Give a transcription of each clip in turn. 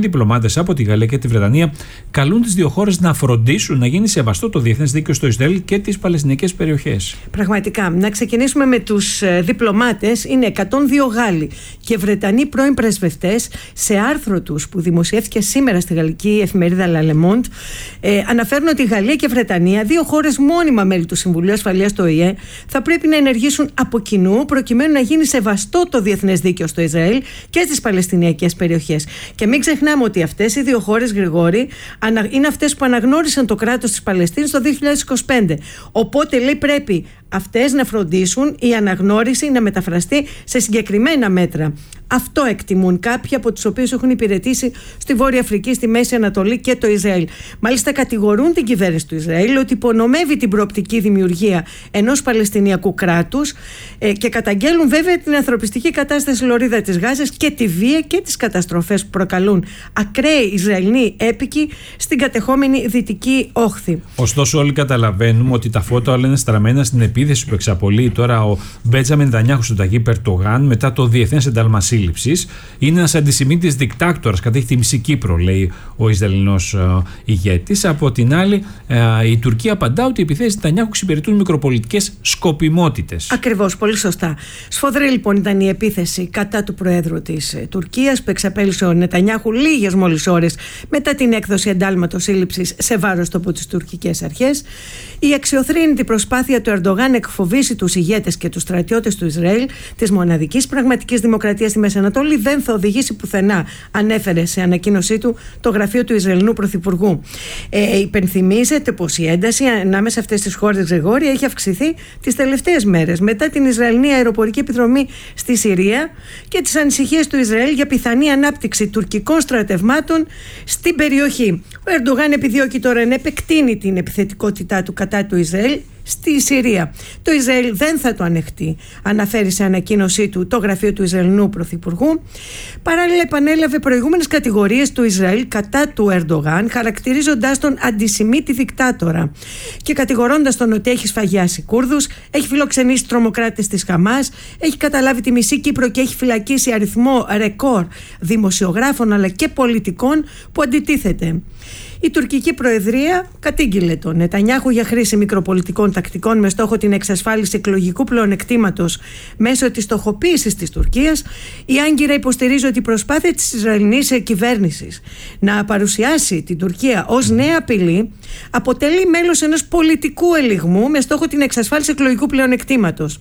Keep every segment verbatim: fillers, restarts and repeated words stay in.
διπλωμάτες από τη Γαλλία και τη Βρετανία καλούν τις δύο χώρες να φροντίσουν να γίνει σεβαστό το διεθνές δίκαιο στο Ισραήλ και τις παλαιστινικές περιοχές. Πραγματικά. Να ξεκινήσουμε με τους διπλωμάτες. Είναι εκατόν δύο Γάλλοι και Βρετανοί πρώην πρεσβευτές. Σε άρθρο τους που δημοσιεύτηκε σήμερα στη γαλλική εφημερίδα La Le Monde, ε, αναφέρουν ότι η Γαλλία και η Βρετανία, δύο χώρες μόνιμα μέλη του Συμβουλίου Ασφαλείας του Ο Ε Ε, θα πρέπει να ενεργήσουν από κοινού προκειμένου να γίνει σεβαστό το διεθνές δίκαιο στο Ισραήλ και στις παλαιστινιακές περιοχές. Και μην ξεχνάμε ότι αυτές οι δύο χώρες, Γρηγόρη, είναι αυτές που αναγνώρισαν το κράτος της Παλαιστίνης το δύο χιλιάδες είκοσι πέντε. Οπότε, λέει, πρέπει αυτές να φροντίσουν η αναγνώριση να μεταφραστεί σε συγκεκριμένα μέτρα. Αυτό εκτιμούν κάποιοι από τους οποίους έχουν υπηρετήσει στη Βόρεια Αφρική, στη Μέση Ανατολή και το Ισραήλ. Μάλιστα, κατηγορούν την κυβέρνηση του Ισραήλ ότι υπονομεύει την προοπτική δημιουργία ενός Παλαιστινιακού κράτους ε, και καταγγέλουν βέβαια την ανθρωπιστική κατάσταση στη λωρίδα της Γάζας και τη βία και τις καταστροφές που προκαλούν ακραίοι Ισραηλοί έπικοι στην κατεχόμενη Δυτική Όχθη. Ωστόσο, όλοι καταλαβαίνουμε ότι τα φώτα όλα είναι στραμμένα στην επίθεση που εξαπολύει τώρα ο Μπέτζαμιν Νετανιάχου στον Ταγίπ Ερντογάν μετά το διεθνές ένταλμα σύλληψης. Είναι ένας αντισημίτης δικτάκτορας, κατέχει τη μισή Κύπρο, λέει ο Ισραηλινός uh, ηγέτης. Από την άλλη, uh, η Τουρκία απαντά ότι οι επιθέσεις Νετανιάχου εξυπηρετούν μικροπολιτικές σκοπιμότητες. Ακριβώς, πολύ σωστά. Σφοδρή λοιπόν ήταν η επίθεση κατά του Προέδρου της ε, Τουρκίας που εξαπέλυσε ο Νετανιάχου λίγες μόλις ώρες μετά την έκδοση εντάλματος σύλληψης σε βάρος του από τις τουρκικές αρχές. Η αξιοθρήνητη προσπάθεια του Ερντογάν να εκφοβήσει τους ηγέτες και τους στρατιώτες του Ισραήλ, της μοναδικής πραγματικής δημοκρατίας στη Μέση Ανατολή, δεν θα οδηγήσει πουθενά, ανέφερε σε ανακοίνωσή του το γραφείο του Ισραηλινού Πρωθυπουργού. Ε, υπενθυμίζεται πως η ένταση ανάμεσα αυτές τις χώρες, Γρηγόρη, έχει αυξηθεί τις τελευταίες μέρες μετά την Ισραηλινή αεροπορική επιδρομή στη Συρία και τις ανησυχίες του Ισραήλ για πιθανή ανάπτυξη τουρκικών στρατευμάτων στην περιοχή. Ο Ερντογάν επιδιώκει τώρα να επεκτείνει την επιθετικότητά του κατά του Ισραήλ στη Συρία. Το Ισραήλ δεν θα το ανεχτεί, αναφέρει σε ανακοίνωσή του το γραφείο του Ισραηλινού Πρωθυπουργού. Παράλληλα, επανέλαβε προηγούμενες κατηγορίες του Ισραήλ κατά του Ερντογάν, χαρακτηρίζοντάς τον αντισημίτη δικτάτορα και κατηγορώντας τον ότι έχει σφαγιάσει Κούρδους, έχει φιλοξενήσει τρομοκράτες της Χαμάς, έχει καταλάβει τη μισή Κύπρο και έχει φυλακίσει αριθμό ρεκόρ δημοσιογράφων αλλά και πολιτικών που αντιτίθεται. Η τουρκική προεδρία κατήγγειλε τον Νετανιάχου για χρήση μικροπολιτικών τακτικών με στόχο την εξασφάλιση εκλογικού πλεονεκτήματος μέσω της στοχοποίησης της Τουρκίας. Η Άγκυρα υποστηρίζει ότι η προσπάθεια της Ισραηλινής κυβέρνησης να παρουσιάσει την Τουρκία ως νέα απειλή αποτελεί μέλος ενός πολιτικού ελιγμού με στόχο την εξασφάλιση εκλογικού πλεονεκτήματος.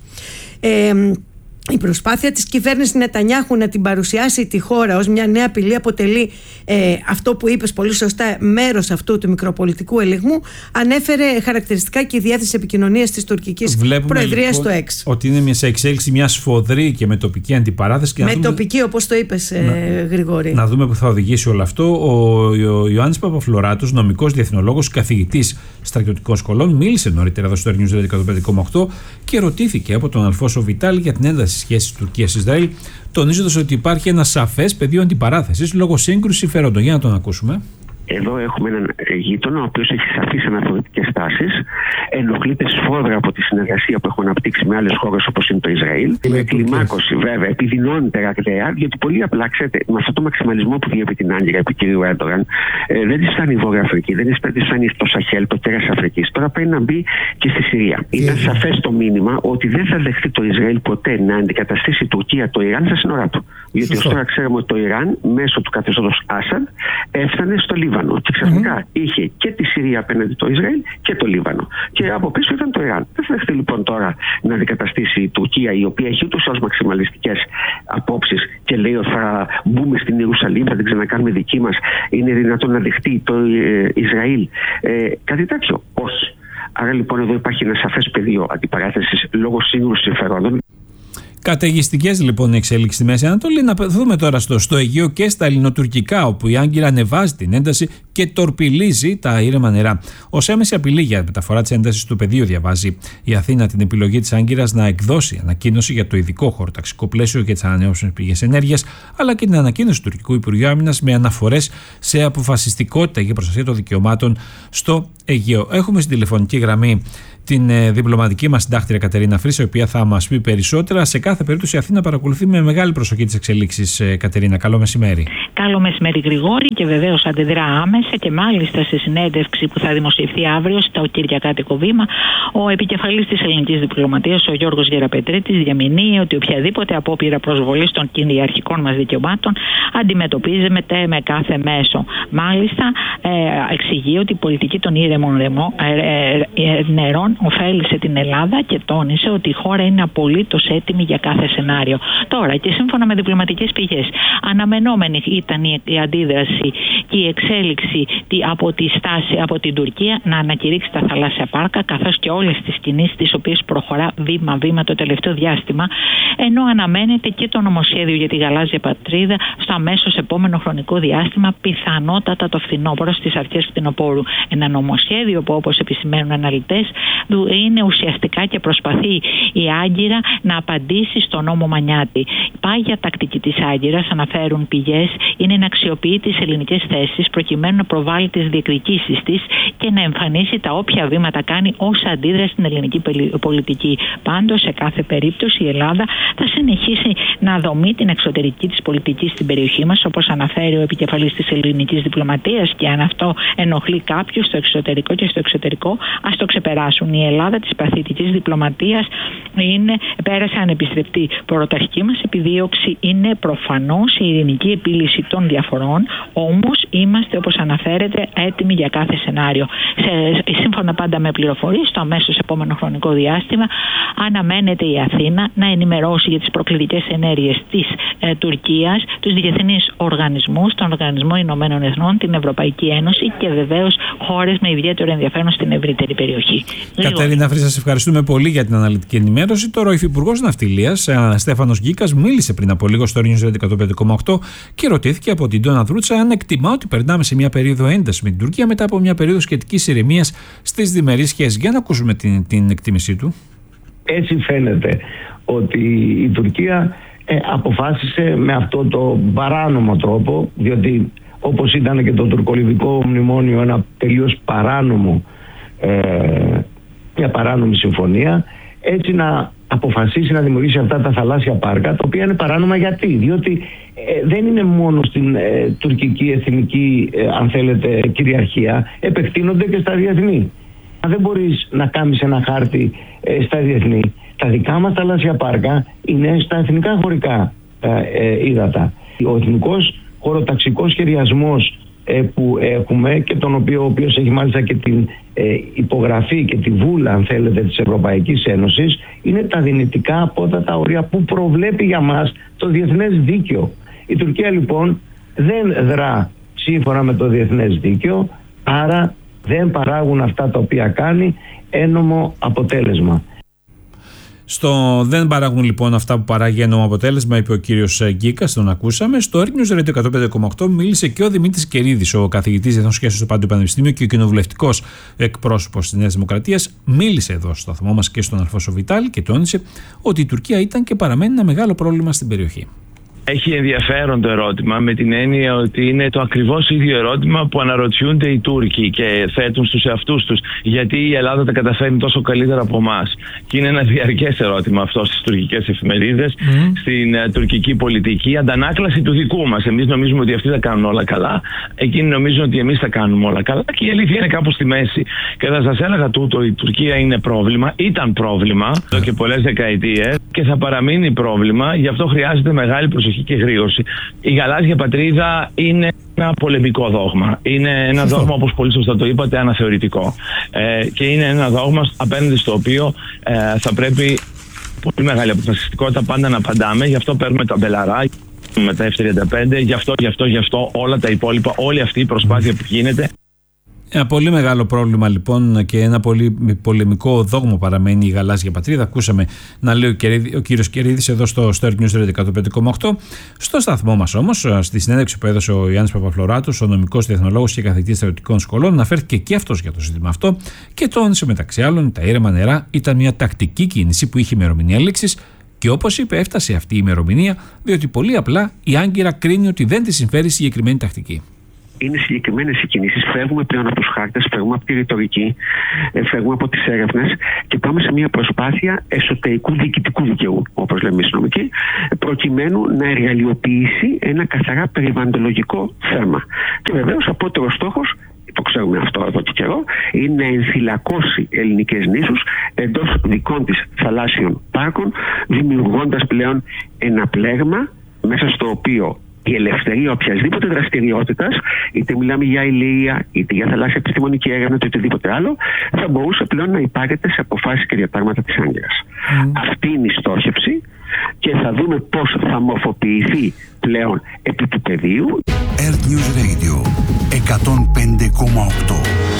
Ε, Η προσπάθεια της κυβέρνησης Νετανιάχου να την παρουσιάσει τη χώρα ως μια νέα απειλή αποτελεί ε, αυτό που είπες πολύ σωστά, μέρος αυτού του μικροπολιτικού ελιγμού. Ανέφερε χαρακτηριστικά και η διεύθυνση επικοινωνίας της τουρκικής προεδρίας στο X. Ότι είναι μια σε εξέλιξη μια σφοδρή και με τοπική αντιπαράθεση. Και με δούμε... τοπική, όπως το είπες, ε, να, Γρηγόρη. Να δούμε που θα οδηγήσει όλο αυτό. Ο, ο Ιωάννης Παπαφλωράτος, νομικός διεθνολόγος, καθηγητής στρατιωτικών σχολών, μίλησε νωρίτερα εδώ στο News εκατόν πέντε κόμμα οκτώ και ρωτήθηκε από τον Αλφόσο Βιτάλη για την ένταση σχέσης Τουρκίας-Ισραήλ, τονίζοντας ότι υπάρχει ένα σαφές πεδίο αντιπαράθεσης λόγω σύγκρουσης συμφερόντων. Για να τον ακούσουμε. Εδώ έχουμε έναν γείτονα ο οποίος έχει σαφείς αναφορετικές τάσεις, ενοχλείται σφόδρα από τη συνεργασία που έχουν αναπτύξει με άλλες χώρες όπως είναι το Ισραήλ. Και με κλιμάκωση βέβαια επιδεινώνεται ραγδαία, διότι πολύ απλά, ξέρετε, με αυτό το μαξιμαλισμό που διέπει την Άγκυρα επί κ. Ερντογάν, ε, δεν τη φτάνει η Βόρεια Αφρική, δεν τη φτάνει το Σαχέλ, το κέρας Αφρικής. Τώρα πρέπει να μπει και στη Συρία. Ήταν σαφές το μήνυμα ότι δεν θα δεχτεί το Ισραήλ ποτέ να αντικαταστήσει η Τουρκία το Ιράν στα σύνορά του. Διότι ως τώρα ξέρουμε ότι το Ιράν μέσω του καθεστώτος Άσαντ έφτανε στο Λίβανο. Και ξαφνικά mm-hmm. είχε και τη Συρία απέναντι το Ισραήλ και το Λίβανο. Και από πίσω ήταν το Ιράν. Δεν θα δεχτεί λοιπόν τώρα να αντικαταστήσει η Τουρκία, η οποία έχει ούτως ή άλλως μαξιμαλιστικές απόψεις και λέει ότι θα μπούμε στην Ιερουσαλήμ, θα την ξανακάνουμε δική μας. Είναι δυνατόν να δεχτεί το ε, Ισραήλ ε, κάτι τέτοιο? Όχι. Άρα λοιπόν εδώ υπάρχει ένα σαφές πεδίο αντιπαράθεσης λόγω σύγκρουσης συμφερόντων. Καταιγιστικές λοιπόν η εξέλιξη στη Μέση Ανατολή. Να δούμε τώρα στο, στο Αιγαίο και στα ελληνοτουρκικά, όπου η Άγκυρα ανεβάζει την ένταση και τορπιλίζει τα ήρεμα νερά. Ως έμεση απειλή για μεταφορά της έντασης του πεδίου, διαβάζει η Αθήνα την επιλογή της Άγκυρας να εκδώσει ανακοίνωση για το ειδικό χωροταξικό πλαίσιο για τις ανανεώσιμες πηγές ενέργειας, αλλά και την ανακοίνωση του τουρκικού Υπουργείου Άμυνας με αναφορές σε αποφασιστικότητα για προστασία των δικαιωμάτων στο Αιγαίο. Έχουμε στην τηλεφωνική γραμμή την ε, διπλωματική μας συντάκτρια Κατερίνα Φρύσα, η οποία θα μας πει περισσότερα. Σε κάθε περίπτωση η Αθήνα παρακολουθεί με μεγάλη προσοχή τις εξελίξεις. ε, Κατερίνα, καλό μεσημέρι. Καλό μεσημέρι, Γρηγόρη, και βεβαίως αντιδρά άμεσα και μάλιστα σε συνέντευξη που θα δημοσιευθεί αύριο στο Κυριακάτικο Βήμα, ο επικεφαλής της ελληνικής διπλωματίας, ο Γιώργος Γεραπετρίτης, διαμηνύει ότι οποιαδήποτε απόπειρα προσβολής των κυριαρχικών μας δικαιωμάτων αντιμετωπίζεται με κάθε μέσο. Μάλιστα, ε, εξηγεί ότι η πολιτική των ήρεμων ε, ε, νερών ωφέλησε την Ελλάδα και τόνισε ότι η χώρα είναι απολύτως έτοιμη για κάθε σενάριο. Τώρα, και σύμφωνα με διπλωματικές πηγές, αναμενόμενη ήταν η αντίδραση και η εξέλιξη από τη στάση από την Τουρκία να ανακηρύξει τα θαλάσσια πάρκα, καθώς και όλες τις κινήσεις τις οποίες προχωρά βήμα-βήμα το τελευταίο διάστημα, ενώ αναμένεται και το νομοσχέδιο για τη γαλάζια πατρίδα στο αμέσως επόμενο χρονικό διάστημα, πιθανότατα το φθινόπωρο, στις αρχές φθινοπόρου. Ένα νομοσχέδιο που, όπως επισημαίνουν αναλυτές, είναι ουσιαστικά και προσπαθεί η Άγκυρα να απαντήσει στο νόμο Μανιάτη. Πάγια τακτική της Άγκυρας, αναφέρουν πηγές, είναι να αξιοποιεί τις ελληνικές θέσεις προκειμένου να προβάλλει τις διεκδικήσεις της και να εμφανίσει τα όποια βήματα κάνει ως αντίδραση στην ελληνική πολιτική. Πάντως, σε κάθε περίπτωση η Ελλάδα θα συνεχίσει να δομεί την εξωτερική της πολιτική στην περιοχή μας, όπως αναφέρει ο επικεφαλής της ελληνικής διπλωματίας, και αν αυτό ενοχλεί κάποιους στο εξωτερικό και στο εξωτερικό, ας το ξεπεράσουν. Η Ελλάδα της παθητικής διπλωματίας είναι, πέρασε ανεπιστρεπτή πρωταρχική μας επιδίωξη, είναι προφανώς η ειρηνική επίλυση των διαφορών, όμως είμαστε, όπως αναφέρεται, έτοιμοι για κάθε σενάριο. Σε, σύμφωνα πάντα με πληροφορίες, στο αμέσως επόμενο χρονικό διάστημα αναμένεται η Αθήνα να ενημερώσει για τις προκλητικές ενέργειες της ε, Τουρκίας, τους διεθνείς οργανισμούς, τον Οργανισμό Ηνωμένων Εθνών, την Ευρωπαϊκή Ένωση και βεβαίως χώρες με ιδιαίτερο ενδιαφέρον στην ευρύτερη περιοχή. Κατερίνα Φρύσα, σας ευχαριστούμε πολύ για την αναλυτική ενημέρωση. Τώρα ο Υφυπουργός Ναυτιλίας, Στέφανος Γκίκας, μίλησε πριν από λίγο στο News εκατόν πέντε κόμμα οκτώ και ρωτήθηκε από την Ντόνα Δρούτσα αν εκτιμά ότι περνάμε σε μια περίοδο ένταση με την Τουρκία μετά από μια περίοδο σχετικής ηρεμίας στις διμερείς σχέσεις. Για να ακούσουμε την, την εκτίμησή του. Έτσι φαίνεται ότι η Τουρκία ε, αποφάσισε με αυτό το παράνομο τρόπο, διότι όπως ήταν και το τουρκολιβικό μνημόνιο ένα τελείως παράνομο, ε, μια παράνομη συμφωνία, έτσι να αποφασίσει να δημιουργήσει αυτά τα θαλάσσια πάρκα, τα οποία είναι παράνομα γιατί, διότι ε, δεν είναι μόνο στην ε, τουρκική εθνική ε, αν θέλετε κυριαρχία, επεκτείνονται και στα διεθνή. Δεν μπορείς να κάνεις ένα χάρτη ε, στα διεθνή. Τα δικά μας θαλάσσια πάρκα είναι στα εθνικά χωρικά ε, ε, ύδατα. Ο εθνικός χωροταξικός σχεδιασμός ε, που έχουμε και τον οποίο ο οποίος έχει μάλιστα και την ε, υπογραφή και τη βούλα, αν θέλετε, της Ευρωπαϊκής Ένωσης, είναι τα δυνητικά απότατα όρια που προβλέπει για μας το διεθνές δίκαιο. Η Τουρκία λοιπόν δεν δρά σύμφωνα με το διεθνές δίκαιο, άρα δεν παράγουν αυτά τα οποία κάνει ένομο αποτέλεσμα. Στο δεν παράγουν λοιπόν αυτά που παράγει ένομο αποτέλεσμα, είπε ο κύριος Γκίκας, τον ακούσαμε. Στο News Radio εκατόν πέντε κόμμα οκτώ μίλησε και ο Δημήτρης Κερίδης, ο καθηγητής Διεθνών Σχέσεων στο Πάντιο Πανεπιστήμιο και ο κοινοβουλευτικός εκπρόσωπος της Νέας Δημοκρατίας. Μίλησε εδώ στο σταθμό μας και στον Αλφόσο Βιτάλη και τόνισε ότι η Τουρκία ήταν και παραμένει ένα μεγάλο πρόβλημα στην περιοχή. Έχει ενδιαφέρον το ερώτημα, με την έννοια ότι είναι το ακριβώς ίδιο ερώτημα που αναρωτιούνται οι Τούρκοι και θέτουν στους εαυτούς τους, γιατί η Ελλάδα τα καταφέρνει τόσο καλύτερα από εμάς. Και είναι ένα διαρκές ερώτημα αυτό στις τουρκικές εφημερίδες, mm. στην uh, τουρκική πολιτική, αντανάκλαση του δικού μας. Εμείς νομίζουμε ότι αυτοί θα κάνουν όλα καλά, εκείνοι νομίζουν ότι εμείς θα κάνουμε όλα καλά, και η αλήθεια είναι κάπου στη μέση. Και θα σας έλεγα τούτο, η Τουρκία είναι πρόβλημα, ήταν πρόβλημα εδώ και πολλές δεκαετίες και θα παραμείνει πρόβλημα, γι' αυτό χρειάζεται μεγάλη προσοχή και γρήγορση. Η γαλάζια πατρίδα είναι ένα πολεμικό δόγμα. Είναι ένα δόγμα, όπως πολύ σωστά το είπατε, αναθεωρητικό. Ε, και είναι ένα δόγμα απέναντι στο οποίο ε, θα πρέπει πολύ μεγάλη αποφασιστικότητα πάντα να απαντάμε. Γι' αυτό παίρνουμε τα μπελαρά με τα εφ τριάντα πέντε, γι' αυτό, γι' αυτό, γι' αυτό όλα τα υπόλοιπα, όλη αυτή η προσπάθεια που γίνεται. Ένα πολύ μεγάλο πρόβλημα λοιπόν και ένα πολύ πολεμικό δόγμα παραμένει η γαλάζια πατρίδα. Ακούσαμε να λέει ο, Κερίδη, ο κύριος Κερίδης εδώ στο Star News Radio εκατόν πέντε κόμμα οκτώ. Στο σταθμό μας όμως, στη συνέντευξη που έδωσε ο Γιάννης Παπαφλωράτος, ο νομικός τεχνολόγος και καθηγητής θεωρητικών σχολών, αναφέρθηκε και αυτός για το ζήτημα αυτό και τόνισε μεταξύ άλλων τα ήρεμα νερά ήταν μια τακτική κίνηση που είχε ημερομηνία λήξης. Και όπως είπε, έφτασε αυτή η ημερομηνία διότι πολύ απλά η Άγκυρα κρίνει ότι δεν τη συμφέρει συγκεκριμένη τακτική. Είναι συγκεκριμένες οι κινήσεις. Φεύγουμε πλέον από τους χάρτες, φεύγουμε από τη ρητορική, φεύγουμε από τις έρευνες και πάμε σε μια προσπάθεια εσωτερικού διοικητικού δικαίου, όπως λέμε οι νομικοί, προκειμένου να εργαλειοποιήσει ένα καθαρά περιβαλλοντολογικό θέμα. Και βεβαίως απότερος στόχος, το ξέρουμε αυτό εδώ και καιρό, είναι να ενθυλακώσει ελληνικές νήσους εντός δικών της θαλάσσιων πάρκων, δημιουργώντας πλέον ένα πλέγμα μέσα στο οποίο η ελευθερία οποιασδήποτε δραστηριότητας, είτε μιλάμε για ηλία, είτε για θαλάσσια επιστημονική έρευνα, είτε οτιδήποτε άλλο, θα μπορούσε πλέον να υπάγεται σε αποφάσεις και διατάγματα της Άγκυρας. Mm. Αυτή είναι η στόχευση και θα δούμε πώς θα μορφοποιηθεί πλέον επί του πεδίου. Earth News Radio εκατόν πέντε κόμμα οκτώ.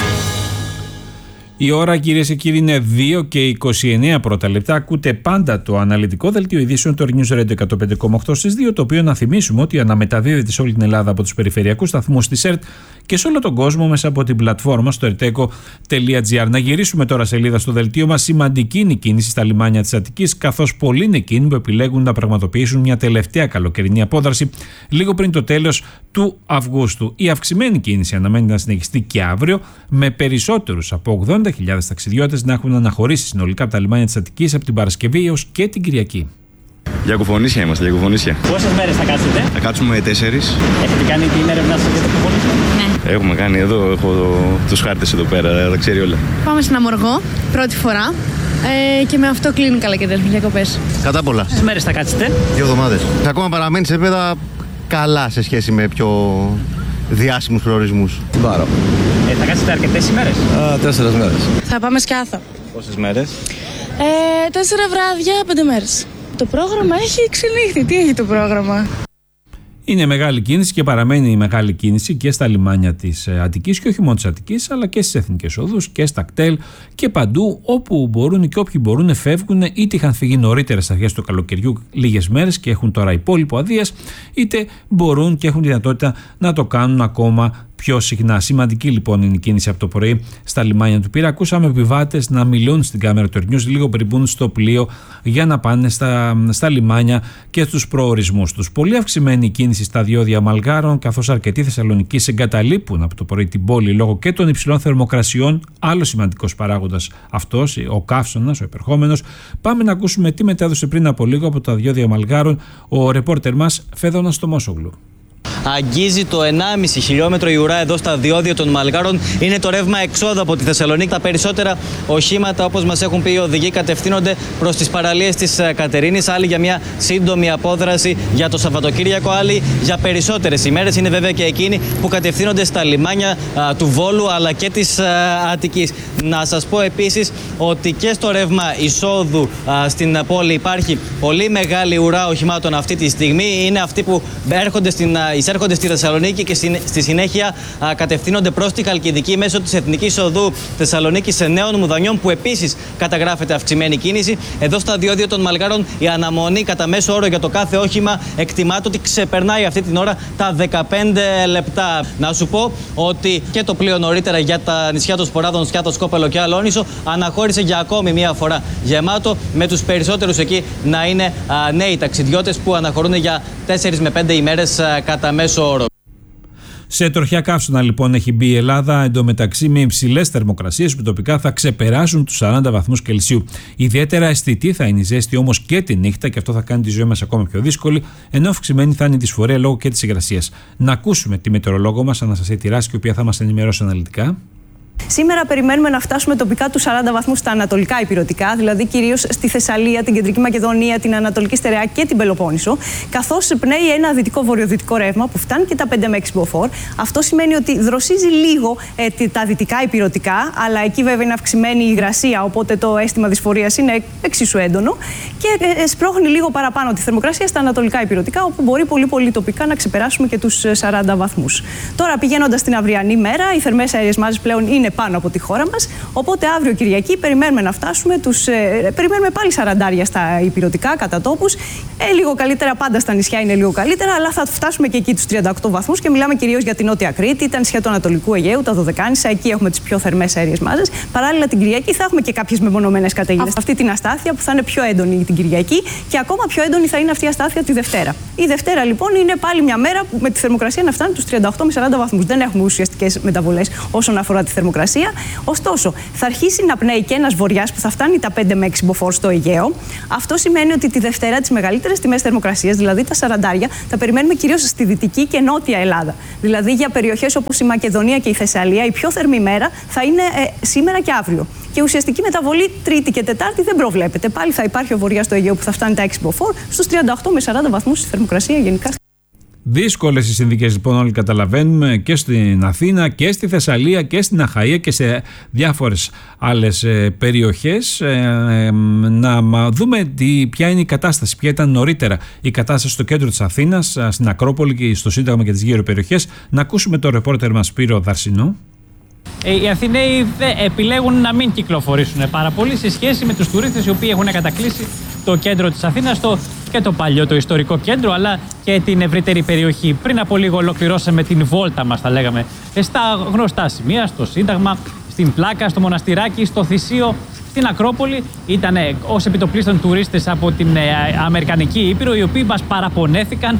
Η ώρα, κυρίες και κύριοι, είναι δύο και είκοσι εννέα πρώτα λεπτά. Ακούτε πάντα το αναλυτικό δελτίο ειδήσεων του Earth News Radio εκατόν πέντε κόμμα οκτώ στις δύο, το οποίο να θυμίσουμε ότι αναμεταδίδεται σε όλη την Ελλάδα από τους περιφερειακούς σταθμούς της ΕΡΤ και σε όλο τον κόσμο μέσα από την πλατφόρμα στο ερτέκο τελεία τζι άρ. Να γυρίσουμε τώρα σελίδα στο δελτίο μας. Σημαντική είναι η κίνηση στα λιμάνια της Αττικής, καθώς πολλοί είναι εκείνοι που επιλέγουν να πραγματοποιήσουν μια τελευταία καλοκαιρινή απόδραση λίγο πριν το τέλος του Αυγούστου. Η αυξημένη κίνηση αναμένεται να συνεχιστεί και αύριο, με περισσότερους από ογδόντα χιλιάδες ταξιδιώτες να έχουν αναχωρήσει συνολικά από τα λιμάνια της Αττικής από την Παρασκευή έως και την Κυριακή. Για κουφονίσια είμαστε, για κουφονίσια. Πόσες μέρες θα κάτσετε? Θα κάτσουμε τέσσερις. Έχετε κάνει την έρευνά σας για το κουφονίσια? Ναι. Έχουμε κάνει εδώ, έχω τους χάρτες εδώ πέρα, τα ξέρει όλα. Πάμε στην Αμοργό, πρώτη φορά. Ε, και με αυτό κλείνουν καλοκαιρινές μου διακοπές. Κατά πολλά. Πόσες μέρες θα κάτσετε? Δύο εβδομάδες. Ακόμα παραμένει σε επίπεδα καλά σε σχέση με πιο διάσημους προορισμούς. Μπάρο. Ε, θα κάτσετε αρκετές ημέρες? Α, τέσσερις μέρες. Θα πάμε Σκιάθο. Πόσες μέρες? Ε, τέσσερα βράδια, πέντε μέρες. Το πρόγραμμα έχει ξενύχτη. Τι έχει το πρόγραμμα? Είναι μεγάλη κίνηση και παραμένει η μεγάλη κίνηση και στα λιμάνια της Αττικής και όχι μόνο της Αττικής, αλλά και στις εθνικές οδούς και στα κτέλ και παντού όπου μπορούν και όποιοι μπορούν φεύγουν, είτε είχαν φύγει νωρίτερα στις αρχές του καλοκαιριού λίγες μέρες και έχουν τώρα υπόλοιπο αδείας, είτε μπορούν και έχουν δυνατότητα να το κάνουν ακόμα πιο συχνά. Σημαντική λοιπόν είναι η κίνηση από το πρωί στα λιμάνια του Πύρα. Ακούσαμε επιβάτες να μιλούν στην κάμερα του Earth News λίγο πριν μπουν στο πλοίο για να πάνε στα, στα λιμάνια και στους προορισμούς τους. Πολύ αυξημένη η κίνηση στα διόδια Μαλγάρων, καθώς αρκετοί Θεσσαλονικείς εγκαταλείπουν από το πρωί την πόλη λόγω και των υψηλών θερμοκρασιών. Άλλο σημαντικός παράγοντας αυτός, ο καύσωνας, ο επερχόμενος. Πάμε να ακούσουμε τι μετέδωσε πριν από λίγο από τα διόδια Μαλγάρων ο ρεπόρτερ μας Φέδωνας Τομόσογλου. Αγγίζει το ενάμιση χιλιόμετρο η ουρά εδώ στα διόδια των Μαλγάρων. Είναι το ρεύμα εξόδου από τη Θεσσαλονίκη. Τα περισσότερα οχήματα, όπως μας έχουν πει οι οδηγοί, κατευθύνονται προς τις παραλίες της Κατερίνης. Άλλοι για μια σύντομη απόδραση για το Σαββατοκύριακο, άλλοι για περισσότερες ημέρες. Είναι βέβαια και εκείνοι που κατευθύνονται στα λιμάνια α, του Βόλου αλλά και της α, Αττικής. Να σας πω επίσης ότι και στο ρεύμα εισόδου α, στην πόλη υπάρχει πολύ μεγάλη ουρά οχημάτων αυτή τη στιγμή. Είναι αυτοί που έρχονται στην εισέρχονται στη Θεσσαλονίκη και στη συνέχεια α, κατευθύνονται προς τη Χαλκιδική μέσω της Εθνικής Οδού Θεσσαλονίκης σε Νέων Μουδανιών, που επίσης καταγράφεται αυξημένη κίνηση. Εδώ στα διόδια των Μαλγάρων η αναμονή κατά μέσο όρο για το κάθε όχημα εκτιμάται ότι ξεπερνάει αυτή την ώρα τα δεκαπέντε λεπτά. Να σου πω ότι και το πλοίο νωρίτερα για τα νησιά των Σποράδων, Σκιάθο, Σκόπελο και Αλόνισο αναχώρησε για ακόμη μία φορά γεμάτο, με τους περισσότερους εκεί να είναι α, νέοι ταξιδιώτες που αναχωρούν για τέσσερις με πέντε ημέρες α, κατά μέσο όρο. Σε τροχιά καύσωνα λοιπόν έχει μπει η Ελλάδα, εντωμεταξύ με υψηλές θερμοκρασίες που τοπικά θα ξεπεράσουν τους σαράντα βαθμούς Κελσίου. Ιδιαίτερα αισθητή θα είναι η ζέστη όμως και τη νύχτα, και αυτό θα κάνει τη ζωή μας ακόμα πιο δύσκολη, ενώ αυξημένη θα είναι η δυσφορία λόγω και της υγρασίας. Να ακούσουμε τη μετεωρολόγο μας, Αναστασία Τυράση, η οποία θα μας ενημερώσει αναλυτικά. Σήμερα περιμένουμε να φτάσουμε τοπικά τους σαράντα βαθμούς στα ανατολικά ηπειρωτικά, δηλαδή κυρίως στη Θεσσαλία, την Κεντρική Μακεδονία, την Ανατολική Στερεά και την Πελοπόννησο, καθώς πνέει ένα δυτικό-βορειοδυτικό ρεύμα που φτάνει και τα πέντε με έξι μποφόρ. Αυτό σημαίνει ότι δροσίζει λίγο ε, τα δυτικά ηπειρωτικά, αλλά εκεί βέβαια είναι αυξημένη η υγρασία, οπότε το αίσθημα δυσφορίας είναι εξίσου έντονο και ε, σπρώχνει λίγο παραπάνω τη θερμοκρασία στα ανατολικά ηπειρωτικά, όπου μπορεί πολύ πολύ τοπικά να ξεπεράσουμε και τους σαράντα βαθμούς. Τώρα, πηγαίνοντας στην αυριανή μέρα, οι θερμές αέριες μάζες πλέον είναι πάνω από τη χώρα μας. Οπότε αύριο Κυριακή περιμένουμε να φτάσουμε τους. Ε, περιμένουμε πάλι σαραντάρια στα ηπειρωτικά κατά τόπους. Ε, λίγο καλύτερα, πάντα στα νησιά είναι λίγο καλύτερα, αλλά θα φτάσουμε και εκεί τους τριάντα οκτώ βαθμούς και μιλάμε κυρίως για την Νότια Κρήτη, τα νησιά του Ανατολικού Αιγαίου, τα Δωδεκάνησα. Εκεί έχουμε τις πιο θερμές αέριες μάζες. Παράλληλα, την Κυριακή θα έχουμε και κάποιες μεμονωμένες καταιγίδες. Αυτή την αστάθεια που θα είναι πιο έντονη την Κυριακή και ακόμα πιο έντονη θα είναι αυτή η αστάθεια τη Δευτέρα. Η Δευτέρα λοιπόν είναι πάλι μια μέρα με τη θερμοκρασία να φτάνει τους τριάντα οκτώ με σαράντα βαθμούς. Δεν έχουμε ουσιαστικές μεταβολές όσον αφορά τη θερμοκρασία. Ωστόσο, θα αρχίσει να πνέει και ένας βοριάς που θα φτάνει τα πέντε με έξι μποφόρ στο Αιγαίο. Αυτό σημαίνει ότι τη Δευτέρα τις μεγαλύτερες τιμές θερμοκρασίας, δηλαδή τα σαραντάρια, θα περιμένουμε κυρίως στη δυτική και νότια Ελλάδα. Δηλαδή για περιοχές όπως η Μακεδονία και η Θεσσαλία, η πιο θερμή μέρα θα είναι ε, σήμερα και αύριο. Και ουσιαστική μεταβολή Τρίτη και Τετάρτη δεν προβλέπεται. Πάλι θα υπάρχει ο βοριάς στο Αιγαίο που θα φτάνει τα έξι μποφόρ, στους τριάντα οκτώ με σαράντα βαθμούς στη θερμοκρασία γενικά. Δύσκολες οι συνθήκες λοιπόν, όλοι καταλαβαίνουμε, και στην Αθήνα και στη Θεσσαλία και στην Αχαΐα και σε διάφορες άλλες ε, περιοχές. Ε, ε, να δούμε τι, ποια είναι η κατάσταση, ποια ήταν νωρίτερα η κατάσταση στο κέντρο της Αθήνας, στην Ακρόπολη και στο Σύνταγμα και τις γύρω περιοχές. Να ακούσουμε το ρεπόρτερ μας Σπύρο Δαρσινό. Οι Αθηναίοι επιλέγουν να μην κυκλοφορήσουν πάρα πολύ σε σχέση με τους τουρίστες οι οποίοι έχουν κατακλείσει το κέντρο της Αθήνας, το, και το παλιό, το ιστορικό κέντρο, αλλά και την ευρύτερη περιοχή. Πριν από λίγο ολοκληρώσαμε την βόλτα μας, θα λέγαμε, στα γνωστά σημεία, στο Σύνταγμα, στην Πλάκα, στο Μοναστηράκι, στο Θησίο, στην Ακρόπολη. Ήταν ως επιτοπλίστων τουρίστες από την ε, Αμερικανική Ήπειρο, οι οποίοι μας παραπονέθηκαν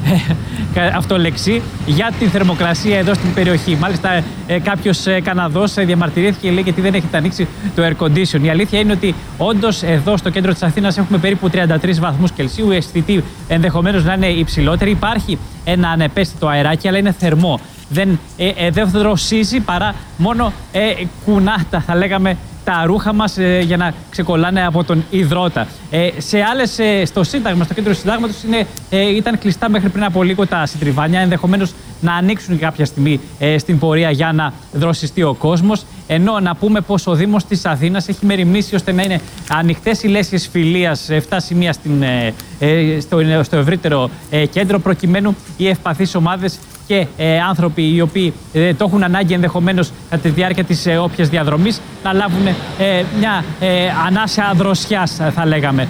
ε, αυτό λεξί για την θερμοκρασία εδώ στην περιοχή. Μάλιστα, ε, κάποιος ε, Καναδός ε, διαμαρτυρήθηκε, λέει, γιατί δεν έχετε ανοίξει το air condition. Η αλήθεια είναι ότι όντως εδώ στο κέντρο της Αθήνας έχουμε περίπου τριάντα τρεις βαθμούς Κελσίου. Η αισθητή ενδεχομένως να είναι υψηλότερη. Υπάρχει ένα ανεπαίσθητο αεράκι, αλλά είναι θερμό. Δεν, ε, ε, δεν δροσίζει παρά μόνο ε, κουνάτα, θα λέγαμε, τα ρούχα μας ε, για να ξεκολλάνε από τον υδρότα. Ε, σε άλλες, ε, στο Σύνταγμα, στο κέντρο του Συντάγματος, είναι, ε, ήταν κλειστά μέχρι πριν από λίγο τα συντριβάνια. Ενδεχομένως να ανοίξουν κάποια στιγμή ε, στην πορεία για να δροσιστεί ο κόσμος. Ενώ να πούμε πως ο Δήμος της Αθήνας έχει μεριμνήσει ώστε να είναι ανοιχτές οι λέσχες φιλίας σε επτά σημεία στην, ε, ε, στο, στο ευρύτερο ε, κέντρο, προκειμένου οι ευπαθείς ομάδες και ε, άνθρωποι οι οποίοι ε, το έχουν ανάγκη ενδεχομένως κατά τη διάρκεια της ε, όποιας διαδρομής να λάβουν ε, μια ε, ανάσα δροσιάς, θα λέγαμε.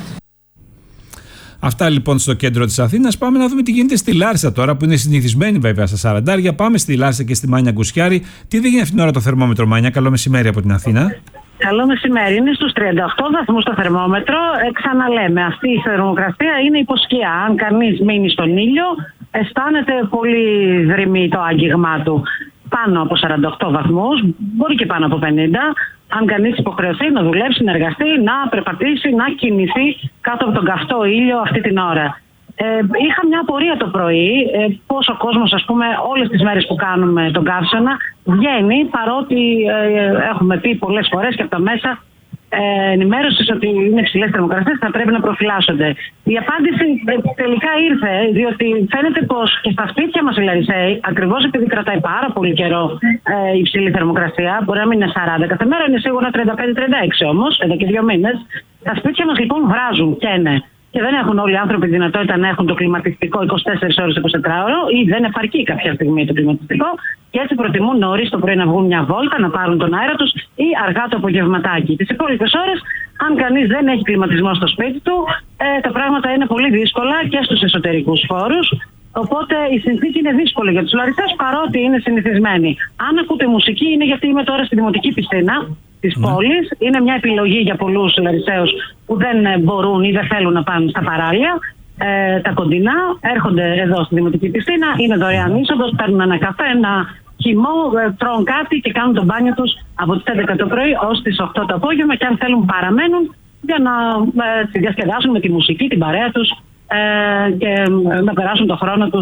Αυτά λοιπόν στο κέντρο της Αθήνας. Πάμε να δούμε τι γίνεται στη Λάρισα τώρα, που είναι συνηθισμένη βέβαια στα σαραντάρια. Πάμε στη Λάρισα και στη Μάνια Γκουσιάρη. Τι δείχνει αυτήν την ώρα το θερμόμετρο, Μάνια? Καλό μεσημέρι από την Αθήνα. Καλό μεσημέρι. Είναι στους τριάντα οκτώ βαθμούς το θερμόμετρο. Ε, ξαναλέμε, αυτή η θερμοκρασία είναι υποσκιά. Αν κανείς μείνει στον ήλιο, αισθάνεται πολύ δρυμή το άγγιγμά του. Πάνω από σαράντα οκτώ βαθμούς, μπορεί και πάνω από πενήντα. Αν κανείς υποχρεωθεί να δουλέψει, να εργαστεί, να περπατήσει, να κινηθεί κάτω από τον καυτό ήλιο αυτή την ώρα. Ε, είχα μια απορία το πρωί, ε, πώς ο κόσμος, ας πούμε, όλες τις μέρες που κάνουμε τον καύσωνα βγαίνει, παρότι ε, έχουμε πει πολλές φορές και από τα μέσα ε, ενημέρωσης ότι είναι υψηλές θερμοκρασίες, θα πρέπει να προφυλάσσονται. Η απάντηση ε, τελικά ήρθε, διότι φαίνεται πως και στα σπίτια μας οι Λαρισαίοι, ακριβώς επειδή κρατάει πάρα πολύ καιρό ε, υψηλή θερμοκρασία, μπορεί να μην είναι σαράντα κάθε μέρα, είναι σίγουρα τριάντα πέντε τριάντα έξι όμως, εδώ και δύο μήνες. Τα σπίτια μας λοιπόν βράζουν και είναι. Και δεν έχουν όλοι οι άνθρωποι δυνατότητα να έχουν το κλιματιστικό είκοσι τέσσερις ώρες εικοσιτετράωρο ή δεν επαρκεί κάποια στιγμή το κλιματιστικό. Και έτσι προτιμούν νωρίς το πρωί να βγουν μια βόλτα, να πάρουν τον αέρα τους ή αργά το απογευματάκι. Τις υπόλοιπες ώρες, αν κανείς δεν έχει κλιματισμό στο σπίτι του, ε, τα πράγματα είναι πολύ δύσκολα και στους εσωτερικούς χώρους. Οπότε η συνθήκη είναι δύσκολη για τους Λαρισαίους, παρότι είναι συνηθισμένοι. Αν ακούτε μουσική, είναι γιατί είμαι τώρα στη Δημοτική Πισίνα της mm. πόλης. Είναι μια επιλογή για πολλούς Λαρισαίους που δεν μπορούν ή δεν θέλουν να πάνε στα παράλια. Ε, τα κοντινά έρχονται εδώ στη Δημοτική Πισίνα, είναι δωρεάν είσοδος, παίρνουν ένα καφέ, ένα χυμό, ε, τρώνε κάτι και κάνουν τον μπάνιο τους από τις έντεκα το πρωί ως τις οκτώ το απόγευμα. Και αν θέλουν, παραμένουν για να ε, διασκεδάσουν με τη μουσική, την παρέα τους. Ε, και να περάσουν το χρόνο τους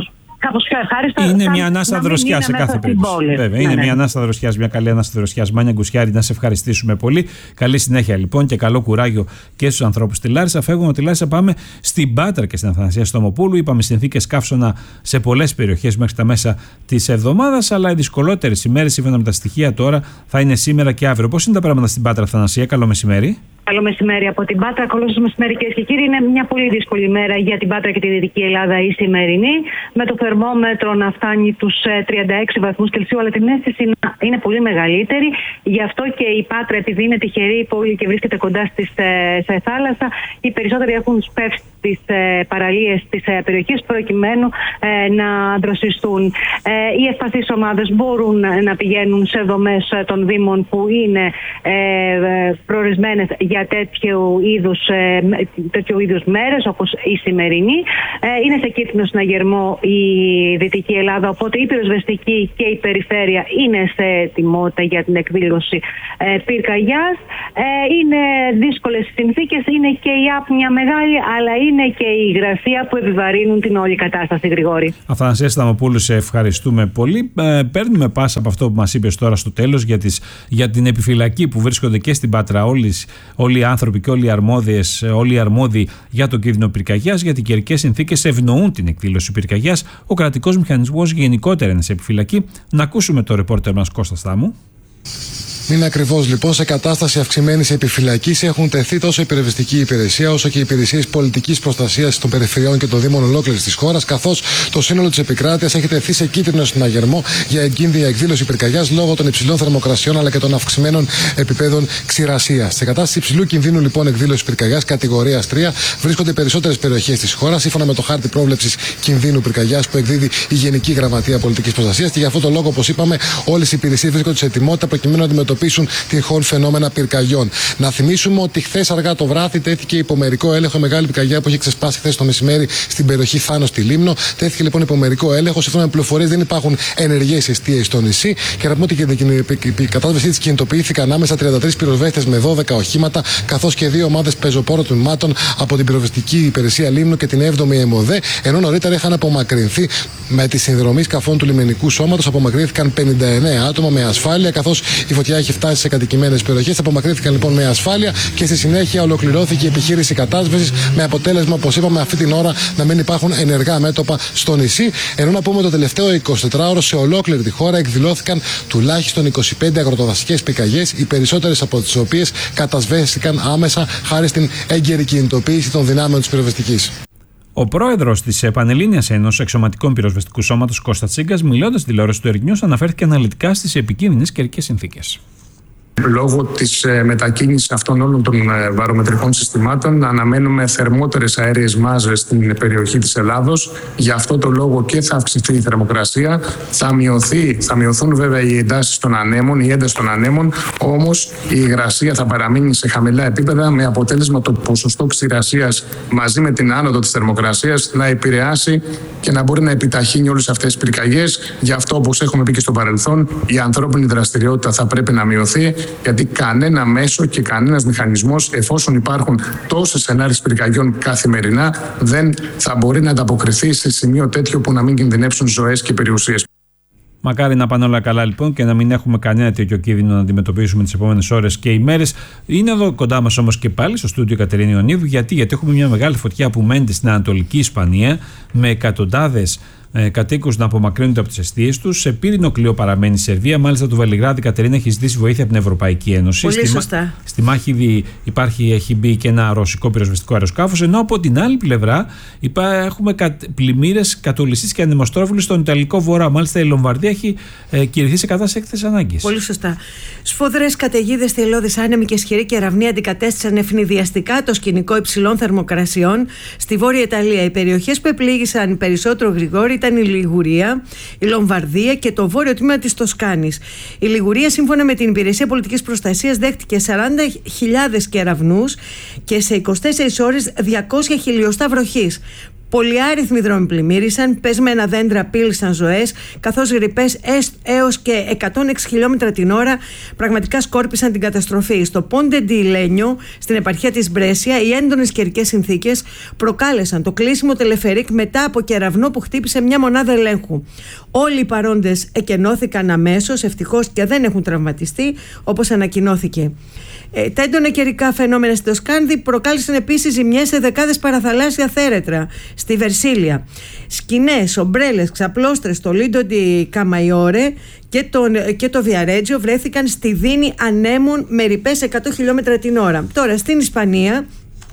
κάπως πιο ευχάριστο. Είναι μια ανάσα δροσιά σε κάθε περίπτωση. Βέβαια, ναι, είναι ναι. μια ανάσα δροσιά, μια καλή ανάσα δροσιά. Μάνια Γκουσιάρη, να σε ευχαριστήσουμε πολύ. Καλή συνέχεια λοιπόν και καλό κουράγιο και στους ανθρώπους στη Λάρισα. Φεύγουμε από τη Λάρισα, πάμε στην Πάτρα και στην Αθανασία Στομοπούλου. Είπαμε συνθήκες καύσωνα σε πολλές περιοχές μέχρι τα μέσα της εβδομάδας, αλλά οι δυσκολότερες ημέρες, σύμφωνα με τα στοιχεία τώρα, θα είναι σήμερα και αύριο. Πώς είναι τα πράγματα στην Πάτρα, Αθανασία? Καλό μεσημέρι. Καλό μεσημέρι από την Πάτρα. Καλό σας μεσημέρι, κυρίες και κύριοι. Είναι μια πολύ δύσκολη μέρα για την Πάτρα και τη Δυτική Ελλάδα η σημερινή. Με το θερμόμετρο να φτάνει τους τριάντα έξι βαθμούς Κελσίου, αλλά την αίσθηση είναι πολύ μεγαλύτερη. Γι' αυτό και η Πάτρα, επειδή είναι τυχερή πόλη και βρίσκεται κοντά στις, σε θάλασσα, οι περισσότεροι έχουν σπεύσει τις παραλίες της περιοχής προκειμένου να δροσιστούν. Οι ευπαθείς ομάδες μπορούν να πηγαίνουν σε δομές των δήμων που είναι προορισμένες για τέτοιου είδους, τέτοιου είδους μέρες όπως η σημερινή. Είναι σε κίτρινο συναγερμό η Δυτική Ελλάδα, οπότε η πυροσβεστική και η περιφέρεια είναι σε ετοιμότητα για την εκδήλωση πυρκαγιάς. Είναι δύσκολες συνθήκες, είναι και η άπνοια μεγάλη, αλλά είναι και η υγρασία που επιβαρύνουν την όλη κατάσταση, Γρηγόρη. Αθανασία Σταμοπούλου, σε ευχαριστούμε πολύ. Ε, παίρνουμε πάσα από αυτό που μας είπες τώρα στο τέλος για, τις, για την επιφυλακή που βρίσκονται και στην Πάτρα όλες, όλοι οι άνθρωποι και όλοι οι αρμόδιες, όλοι οι αρμόδιοι για το κίνδυνο πυρκαγιάς, γιατί οι καιρικές συνθήκες ευνοούν την εκδήλωση πυρκαγιάς. Ο κρατικός μηχανισμός γενικότερα είναι σε επιφυλακή. Να ακούσουμε το ρεπόρτερ μας Κώστα Στάμου. Είναι ακριβώς λοιπόν σε κατάσταση αυξημένης επιφυλακής έχουν τεθεί τόσο η πυροσβεστική υπηρεσία όσο και οι υπηρεσίες πολιτικής προστασίας των περιφερειών και των δήμων ολόκληρης της χώρας, καθώς το σύνολο της επικράτειας έχει τεθεί σε κίτρινο συναγερμό για εγκίνδυα εκδήλωση πυρκαγιάς λόγω των υψηλών θερμοκρασιών αλλά και των αυξημένων επιπέδων ξηρασίας. Σε κατάσταση υψηλού κινδύνου λοιπόν εκδήλωση πυρκαγιάς κατηγορίας τρία βρίσκονται οι περισσότερες περιοχές της χώρας, σύμφωνα με το χάρτη πρόβλεψης κινδύνου πυρκαγιάς που εκδίδει η Γενική Γραμματεία Πολιτικής Προστασίας, και γι' αυτό το λόγο, όπως είπαμε, όλες οι υπηρεσίες βρίσκονται σε ετοιμότητα προκειμένου να αντιμετωπίσουν την χώρη φαινόμενα πυρκαγιών. Να θυμίσουμε ότι χθες αργά το βράδυ τέθηκε υπομερικό έλεγχο μεγάλη πυρκαγιά που είχε ξεσπάσει χθες το μεσημέρι στην περιοχή Θάνο στη Λίμνο. Τέθηκε λοιπόν υπομερικό έλεγχο. Σύμφωνα με πληροφορίες, δεν υπάρχουν ενεργές εστίες στο νησί. Και να πούμε ότι η κατάσβεσή της κινητοποιήθηκαν ανάμεσα τριάντα τρεις πυροσβέστες με δώδεκα οχήματα, καθώς και δύο ομάδες πεζοπόρων τμήματων από την πυροσβεστική υπηρεσία Λίμνου και την έβδομη ΕΜΟΔΕ. Ενώ νωρίτερα είχαν απομακρυνθεί με τη συνδρομή σκαφών του λιμενικού σώματος, απομακρύνθηκαν πενήντα εννέα άτομα με ασφάλεια, καθώς η φωτιά έχει φτάσει σε κατοικημένες περιοχές. Απομακρύνθηκαν λοιπόν με ασφάλεια και στη συνέχεια ολοκληρώθηκε η επιχείρηση κατάσβεσης, με αποτέλεσμα, όπως είπαμε, αυτή την ώρα να μην υπάρχουν ενεργά μέτωπα στο νησί. Ενώ να πούμε το τελευταίο εικοσιτετράωρο σε ολόκληρη τη χώρα εκδηλώθηκαν τουλάχιστον είκοσι πέντε αγροτοδασικές πυρκαγιές, οι περισσότερες από τις οποίες κατασβέστηκαν άμεσα χάρη στην έγκαιρη κινητοποίηση των δυνάμεων της πυροσβεστικής. Ο πρόεδρος της Πανελλήνιας Ένωσης Αξιωματικών Πυροσβεστικού Σώματος, Κώστας Τσίγκας, μιλώντας στη τηλεόραση του Ερικνιούς, αναφέρθηκε αναλυτικά στις επικίνδυνες καιρικές συνθήκες. Λόγω της ε, μετακίνησης αυτών όλων των ε, βαρομετρικών συστημάτων αναμένουμε θερμότερες αέριες μάζες στην περιοχή της Ελλάδος. Γι' αυτό το λόγο και θα αυξηθεί η θερμοκρασία, θα, μειωθεί, θα μειωθούν βέβαια οι εντάσεις των ανέμων, η ένταση των ανέμων, όμως η υγρασία θα παραμείνει σε χαμηλά επίπεδα, με αποτέλεσμα το ποσοστό ξηρασίας μαζί με την άνοδο της θερμοκρασίας να επηρεάσει και να μπορεί να επιταχύνει όλες αυτές τις πυρκαγιές. Γι' αυτό, όπως έχουμε πει και στο παρελθόν, η ανθρώπινη δραστηριότητα θα πρέπει να μειωθεί, γιατί κανένα μέσο και κανένας μηχανισμός, εφόσον υπάρχουν τόσες σενάριες πυρκαγιών καθημερινά, δεν θα μπορεί να ανταποκριθεί σε σημείο τέτοιο που να μην κινδυνεύσουν ζωές και περιουσίες. Μακάρι να πάνε όλα καλά λοιπόν και να μην έχουμε κανένα τέτοιο κίνδυνο να αντιμετωπίσουμε τις επόμενες ώρες και ημέρες. Είναι εδώ κοντά μας όμως και πάλι στο στούντιο Κατερίνη Ιωνίδου. Γιατί? Γιατί έχουμε μια μεγάλη φωτιά που μένεται στην Ανατολική Ισπανία, με εκατοντάδες ε, κατοίκους να απομακρύνονται από τις εστίες τους. Σε πύρινο κλειό παραμένει η Σερβία. Μάλιστα, το Βελιγράδι, Κατερίνα, έχει ζητήσει βοήθεια από την Ευρωπαϊκή Ένωση. Πολύ στη, σωστά. Στη μάχη υπάρχει, έχει μπει και ένα ρωσικό πυροσβεστικό αεροσκάφος. Ενώ από την άλλη πλευρά υπά, έχουμε πλημμύρες κατολιστής και ανεμοστρόφιλους στον Ιταλικό Βορρά. Μάλιστα, η Λομβαρδία έχει ε, κηρυχθεί σε κατάσταση έκτακτης ανάγκης. Πολύ σωστά. Σφοδρές καταιγίδες, θελώδεις άνεμοι και ισχυροί κεραυνοί αντικατέστησαν ευνηδιαστικά το σκηνικό υψηλών θερμοκρασιών στη Βόρεια Ιταλία. Οι περιοχές που επλήγησαν περισσότερο, Γρηγόρη, ήταν η Λιγουρία, η Λομβαρδία και το βόρειο τμήμα της Τοσκάνης. Η Λιγουρία, σύμφωνα με την Υπηρεσία Πολιτικής Προστασίας, δέχτηκε σαράντα χιλιάδες κεραυνούς και σε είκοσι τέσσερις ώρες διακόσια χιλιοστά βροχής. Πολυάριθμοι δρόμοι πλημμύρισαν, πεσμένα δέντρα πύλησαν ζωές, καθώς ρηπές έως και εκατόν έξι χιλιόμετρα την ώρα πραγματικά σκόρπισαν την καταστροφή. Στο Πόντε ντι Λένιο, στην επαρχία της Μπρέσια, οι έντονες καιρικές συνθήκες προκάλεσαν το κλείσιμο τελεφερίκ μετά από κεραυνό που χτύπησε μια μονάδα ελέγχου. Όλοι οι παρόντες εκενώθηκαν αμέσως, ευτυχώς, και δεν έχουν τραυματιστεί, όπως ανακοινώθηκε. Ε, τα έντονα καιρικά φαινόμενα στη Τοσκάνδη προκάλεσαν επίσης ζημιές σε δεκάδες παραθαλάσσια θέρετρα στη Βερσίλια. Σκηνές, ομπρέλες, ξαπλώστρες στο Λίντο ντι Καμαϊόρε και, και το Βιαρέτζιο βρέθηκαν στη δίνη ανέμων με ρηπές εκατό χιλιόμετρα την ώρα. Τώρα στην Ισπανία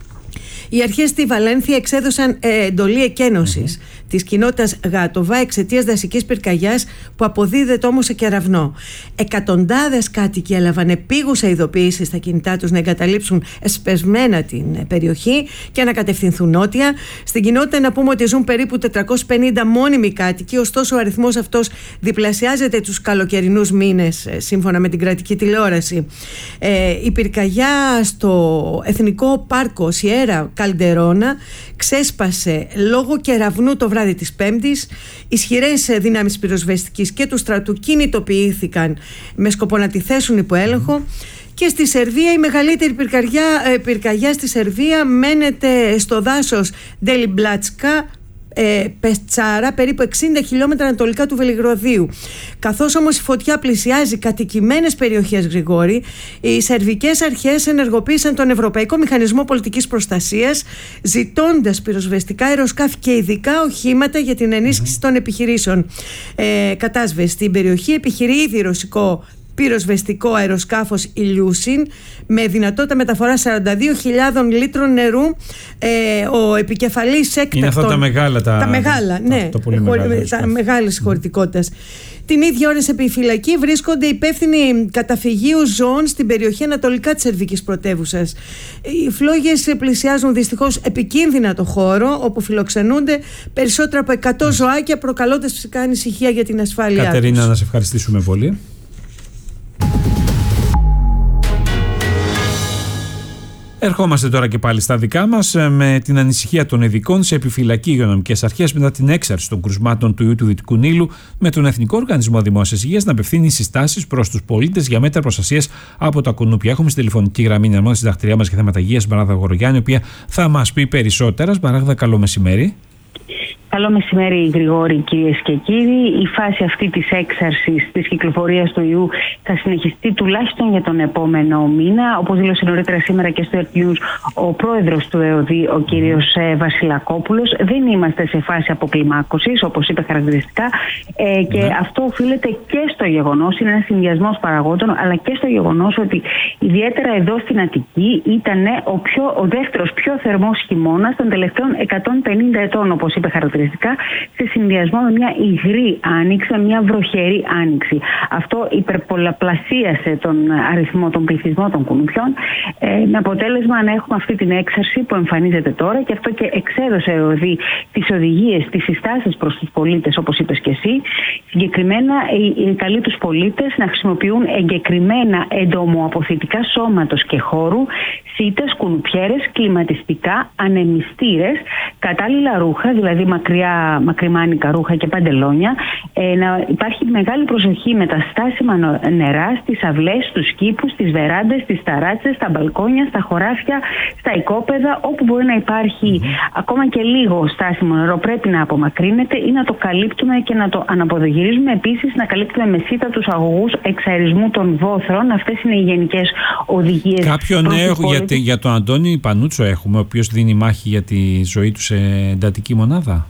οι αρχές στη Βαλένθια εξέδωσαν ε, εντολή εκένωσης mm-hmm. της κοινότητας Γάτοβα εξαιτίας δασικής πυρκαγιάς που αποδίδεται όμως σε κεραυνό. Εκατοντάδες κάτοικοι έλαβαν επίγουσα ειδοποίηση στα κινητά τους να εγκαταλείψουν εσπεσμένα την περιοχή και να κατευθυνθούν νότια. Στην κοινότητα να πούμε ότι ζουν περίπου τετρακόσιοι πενήντα μόνιμοι κάτοικοι, ωστόσο ο αριθμός αυτός διπλασιάζεται τους καλοκαιρινούς μήνες, σύμφωνα με την κρατική τηλεόραση. Ε, η πυρκαγιά στο Εθνικό Πάρκο Σιέρα Καλντερόνα ξέσπασε λόγω κεραυνού το βράδυ της Πέμπτης. Ισχυρές δυνάμεις πυροσβεστικής και του στρατού κινητοποιήθηκαν με σκοπό να τη θέσουν υπό έλεγχο. Και στη Σερβία η μεγαλύτερη πυρκαγιά, πυρκαγιά στη Σερβία μένεται στο δάσος Ντελιμπλάτσκα Ε, Πεστσάρα, περίπου εξήντα χιλιόμετρα ανατολικά του Βελιγραδίου. Καθώς όμως η φωτιά πλησιάζει κατοικημένες περιοχές, Γρηγόρη, οι σερβικές αρχές ενεργοποίησαν τον Ευρωπαϊκό Μηχανισμό Πολιτικής Προστασίας, ζητώντας πυροσβεστικά αεροσκάφη και ειδικά οχήματα για την ενίσχυση mm-hmm. των επιχειρήσεων ε, κατάσβεσης. Στην περιοχή επιχειρεί ήδη ρωσικό πυροσβεστικό αεροσκάφος Ηλιούσιν με δυνατότητα μεταφοράς σαράντα δύο χιλιάδες λίτρων νερού. Ε, ο επικεφαλής έκτακτων... Είναι αυτά τα μεγάλα. Τα, τα μεγάλα, τα, ναι. Τα, πολύ μεγάλα, τα μεγάλης χωρητικότητας. Την ίδια ώρα σε επιφυλακή βρίσκονται υπεύθυνοι καταφυγίου ζώων στην περιοχή ανατολικά της σερβικής πρωτεύουσας. Οι φλόγες πλησιάζουν δυστυχώς επικίνδυνα το χώρο, όπου φιλοξενούνται περισσότερα από εκατό ζωάκια, προκαλώντας φυσικά ανησυχία για την ασφάλειά τους. Κατερίνα, να σε ευχαριστήσουμε πολύ. Ερχόμαστε τώρα και πάλι στα δικά μας, με την ανησυχία των ειδικών σε επιφυλακή υγειονομικές αρχές μετά την έξαρση των κρουσμάτων του ιού του Δυτικού Νείλου, με τον Εθνικό Οργανισμό Δημόσιας Υγείας να απευθύνει συστάσεις προς τους πολίτες για μέτρα προστασίας από τα κουνούπια. Έχουμε στη τηλεφωνική γραμμή την αρμόδια συντακτηριά μας για θέματα υγείας, Σμαράγδα Γορογιάννη, η οποία θα μας πει περισσότερα. Σμαράγδα, καλό μεσημέρι. Καλό μεσημέρι, Γρηγόρη, κυρίες και κύριοι. Η φάση αυτή της έξαρσης της κυκλοφορίας του ιού θα συνεχιστεί τουλάχιστον για τον επόμενο μήνα. Όπως δήλωσε νωρίτερα σήμερα και στο Earth News ο πρόεδρος του ΕΟΔΗ, ο κύριος Βασιλακόπουλος, δεν είμαστε σε φάση αποκλιμάκωσης, όπως είπε χαρακτηριστικά, ε, και ναι. αυτό οφείλεται και στο γεγονός, είναι ένας συνδυασμός παραγόντων, αλλά και στο γεγονός ότι ιδιαίτερα εδώ στην Αττική ήταν ο, πιο, ο δεύτερος πιο θερμός χειμώνας των τελευταίων εκατόν πενήντα ετών, όπως είπε χαρακτηριστικά, σε συνδυασμό με μια υγρή άνοιξη, με μια βροχερή άνοιξη. Αυτό υπερπολαπλασίασε τον αριθμό, τον πληθυσμό των κουνουπιών, ε, με αποτέλεσμα να έχουμε αυτή την έξαρση που εμφανίζεται τώρα, και αυτό και εξέδωσε ο ΕΟΔΗ τις οδηγίες, τις συστάσεις προς τους πολίτες, όπως είπες και εσύ. Συγκεκριμένα, καλεί τους πολίτες να χρησιμοποιούν εγκεκριμένα εντομοαποθητικά σώματος και χώρου, σίτες, κουνουπιέρες, κλιματιστικά, ανεμιστήρες, κατάλληλα ρούχα, δηλαδή μακριά, μακριμάνικα ρούχα και παντελόνια, ε, να υπάρχει μεγάλη προσοχή με τα στάσιμα νερά στις αυλές, στους κήπους, στις βεράντες, στις ταράτσες, στα μπαλκόνια, στα χωράφια, στα οικόπεδα, όπου μπορεί να υπάρχει mm-hmm. ακόμα και λίγο στάσιμο νερό, πρέπει να απομακρύνεται ή να το καλύπτουμε και να το αναποδογυρίζουμε. Επίσης, να καλύπτουμε με σίτα τους αγωγούς εξαερισμού των βόθρων. Αυτές είναι οι γενικές οδηγίες. Κάποιο νέο για, για τον Αντώνη Πανούτσο έχουμε, ο οποίος δίνει μάχη για τη ζωή του σε εντατική μονάδα.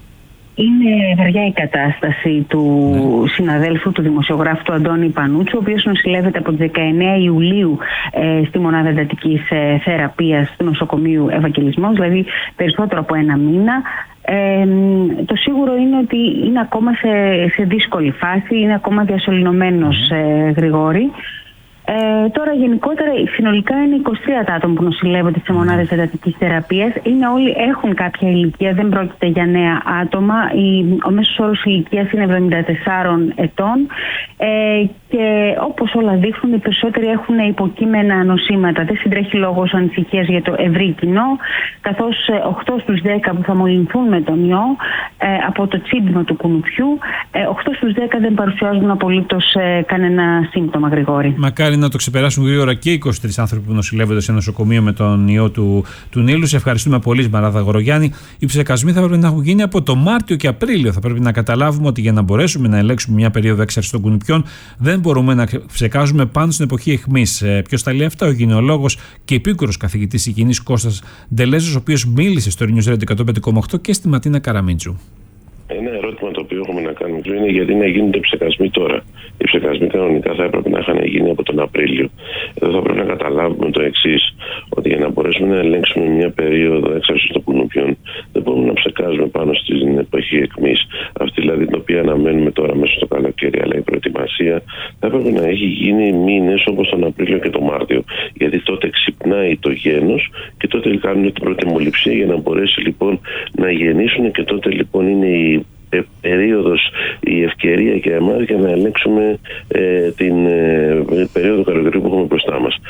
Είναι βαριά η κατάσταση του ναι. συναδέλφου, του δημοσιογράφου του Αντώνη Πανούτσου, ο οποίος νοσηλεύεται από τις δεκαεννέα Ιουλίου ε, στη μονάδα εντατικής ε, θεραπείας του νοσοκομείου Ευαγγελισμός, δηλαδή περισσότερο από ένα μήνα. Ε, το σίγουρο είναι ότι είναι ακόμα σε, σε δύσκολη φάση, είναι ακόμα διασωληνωμένος mm. ε, Γρηγόρη. Ε, τώρα γενικότερα συνολικά είναι είκοσι τρία τα άτομα που νοσηλεύονται σε μονάδες εντατικής θεραπείας. Είναι όλοι, έχουν κάποια ηλικία, δεν πρόκειται για νέα άτομα. Η, ο μέσος όρος ηλικίας είναι εβδομήντα τεσσάρων ετών ε, και όπως όλα δείχνουν οι περισσότεροι έχουν υποκείμενα νοσήματα. Δεν συντρέχει λόγος ανησυχίας για το ευρύ κοινό, καθώς οκτώ στους δέκα που θα μολυνθούν με τον ιό ε, από το τσίμπημα του κουνουπιού, ε, οκτώ στους δέκα δεν παρουσιάζουν απολύτως ε, κανένα σύμπτωμα, Γρηγόρη. Μακάρι να το ξεπεράσουν γρήγορα και είκοσι τρεις άνθρωποι που νοσηλεύονται σε νοσοκομείο με τον ιό του, του Νείλου. Σε ευχαριστούμε πολύ, Μαράδα Γορογιάννη. Οι ψεκασμοί θα πρέπει να έχουν γίνει από το Μάρτιο και Απρίλιο. Θα πρέπει να καταλάβουμε ότι για να μπορέσουμε να ελέγξουμε μια περίοδο έξαρσης των κουνουπιών, δεν μπορούμε να ψεκάζουμε πάνω στην εποχή αιχμής. Ε, Ποιος τα λέει αυτά? Ο γυναολόγος και επίκουρος καθηγητής υγιεινής Κώστας Ντελέζος, ο οποίος μίλησε στο News Radio εκατόν πέντε κόμμα οκτώ και στη Ματίνα Καραμίτσου. Ένα ερώτημα το οποίο έχουμε να κάνουμε είναι γιατί να γίνονται ψεκασμοί τώρα. Οι ψεκασμοί κανονικά θα έπρεπε να είχαν γίνει από τον Απρίλιο. Εδώ θα πρέπει να καταλάβουμε το εξής, ότι για να μπορέσουμε να ελέγξουμε μια περίοδο έξαρσης των κουνουπιών, δεν μπορούμε να ψεκάζουμε πάνω στην εποχή αιχμής, αυτή δηλαδή την οποία αναμένουμε τώρα μέσα στο καλοκαίρι. Αλλά η προετοιμασία θα έπρεπε να έχει γίνει μήνες όπως τον Απρίλιο και τον Μάρτιο. Γιατί τότε ξυπνάει το γένος και τότε κάνουν την πρώτη μολυψία για να μπορέσει λοιπόν να γεννήσουν και τότε λοιπόν είναι η περίοδος, η ευκαιρία για εμάς για να ελέγξουμε ε, την ε, περίοδο καλοκαιριού που έχουμε μπροστά μας.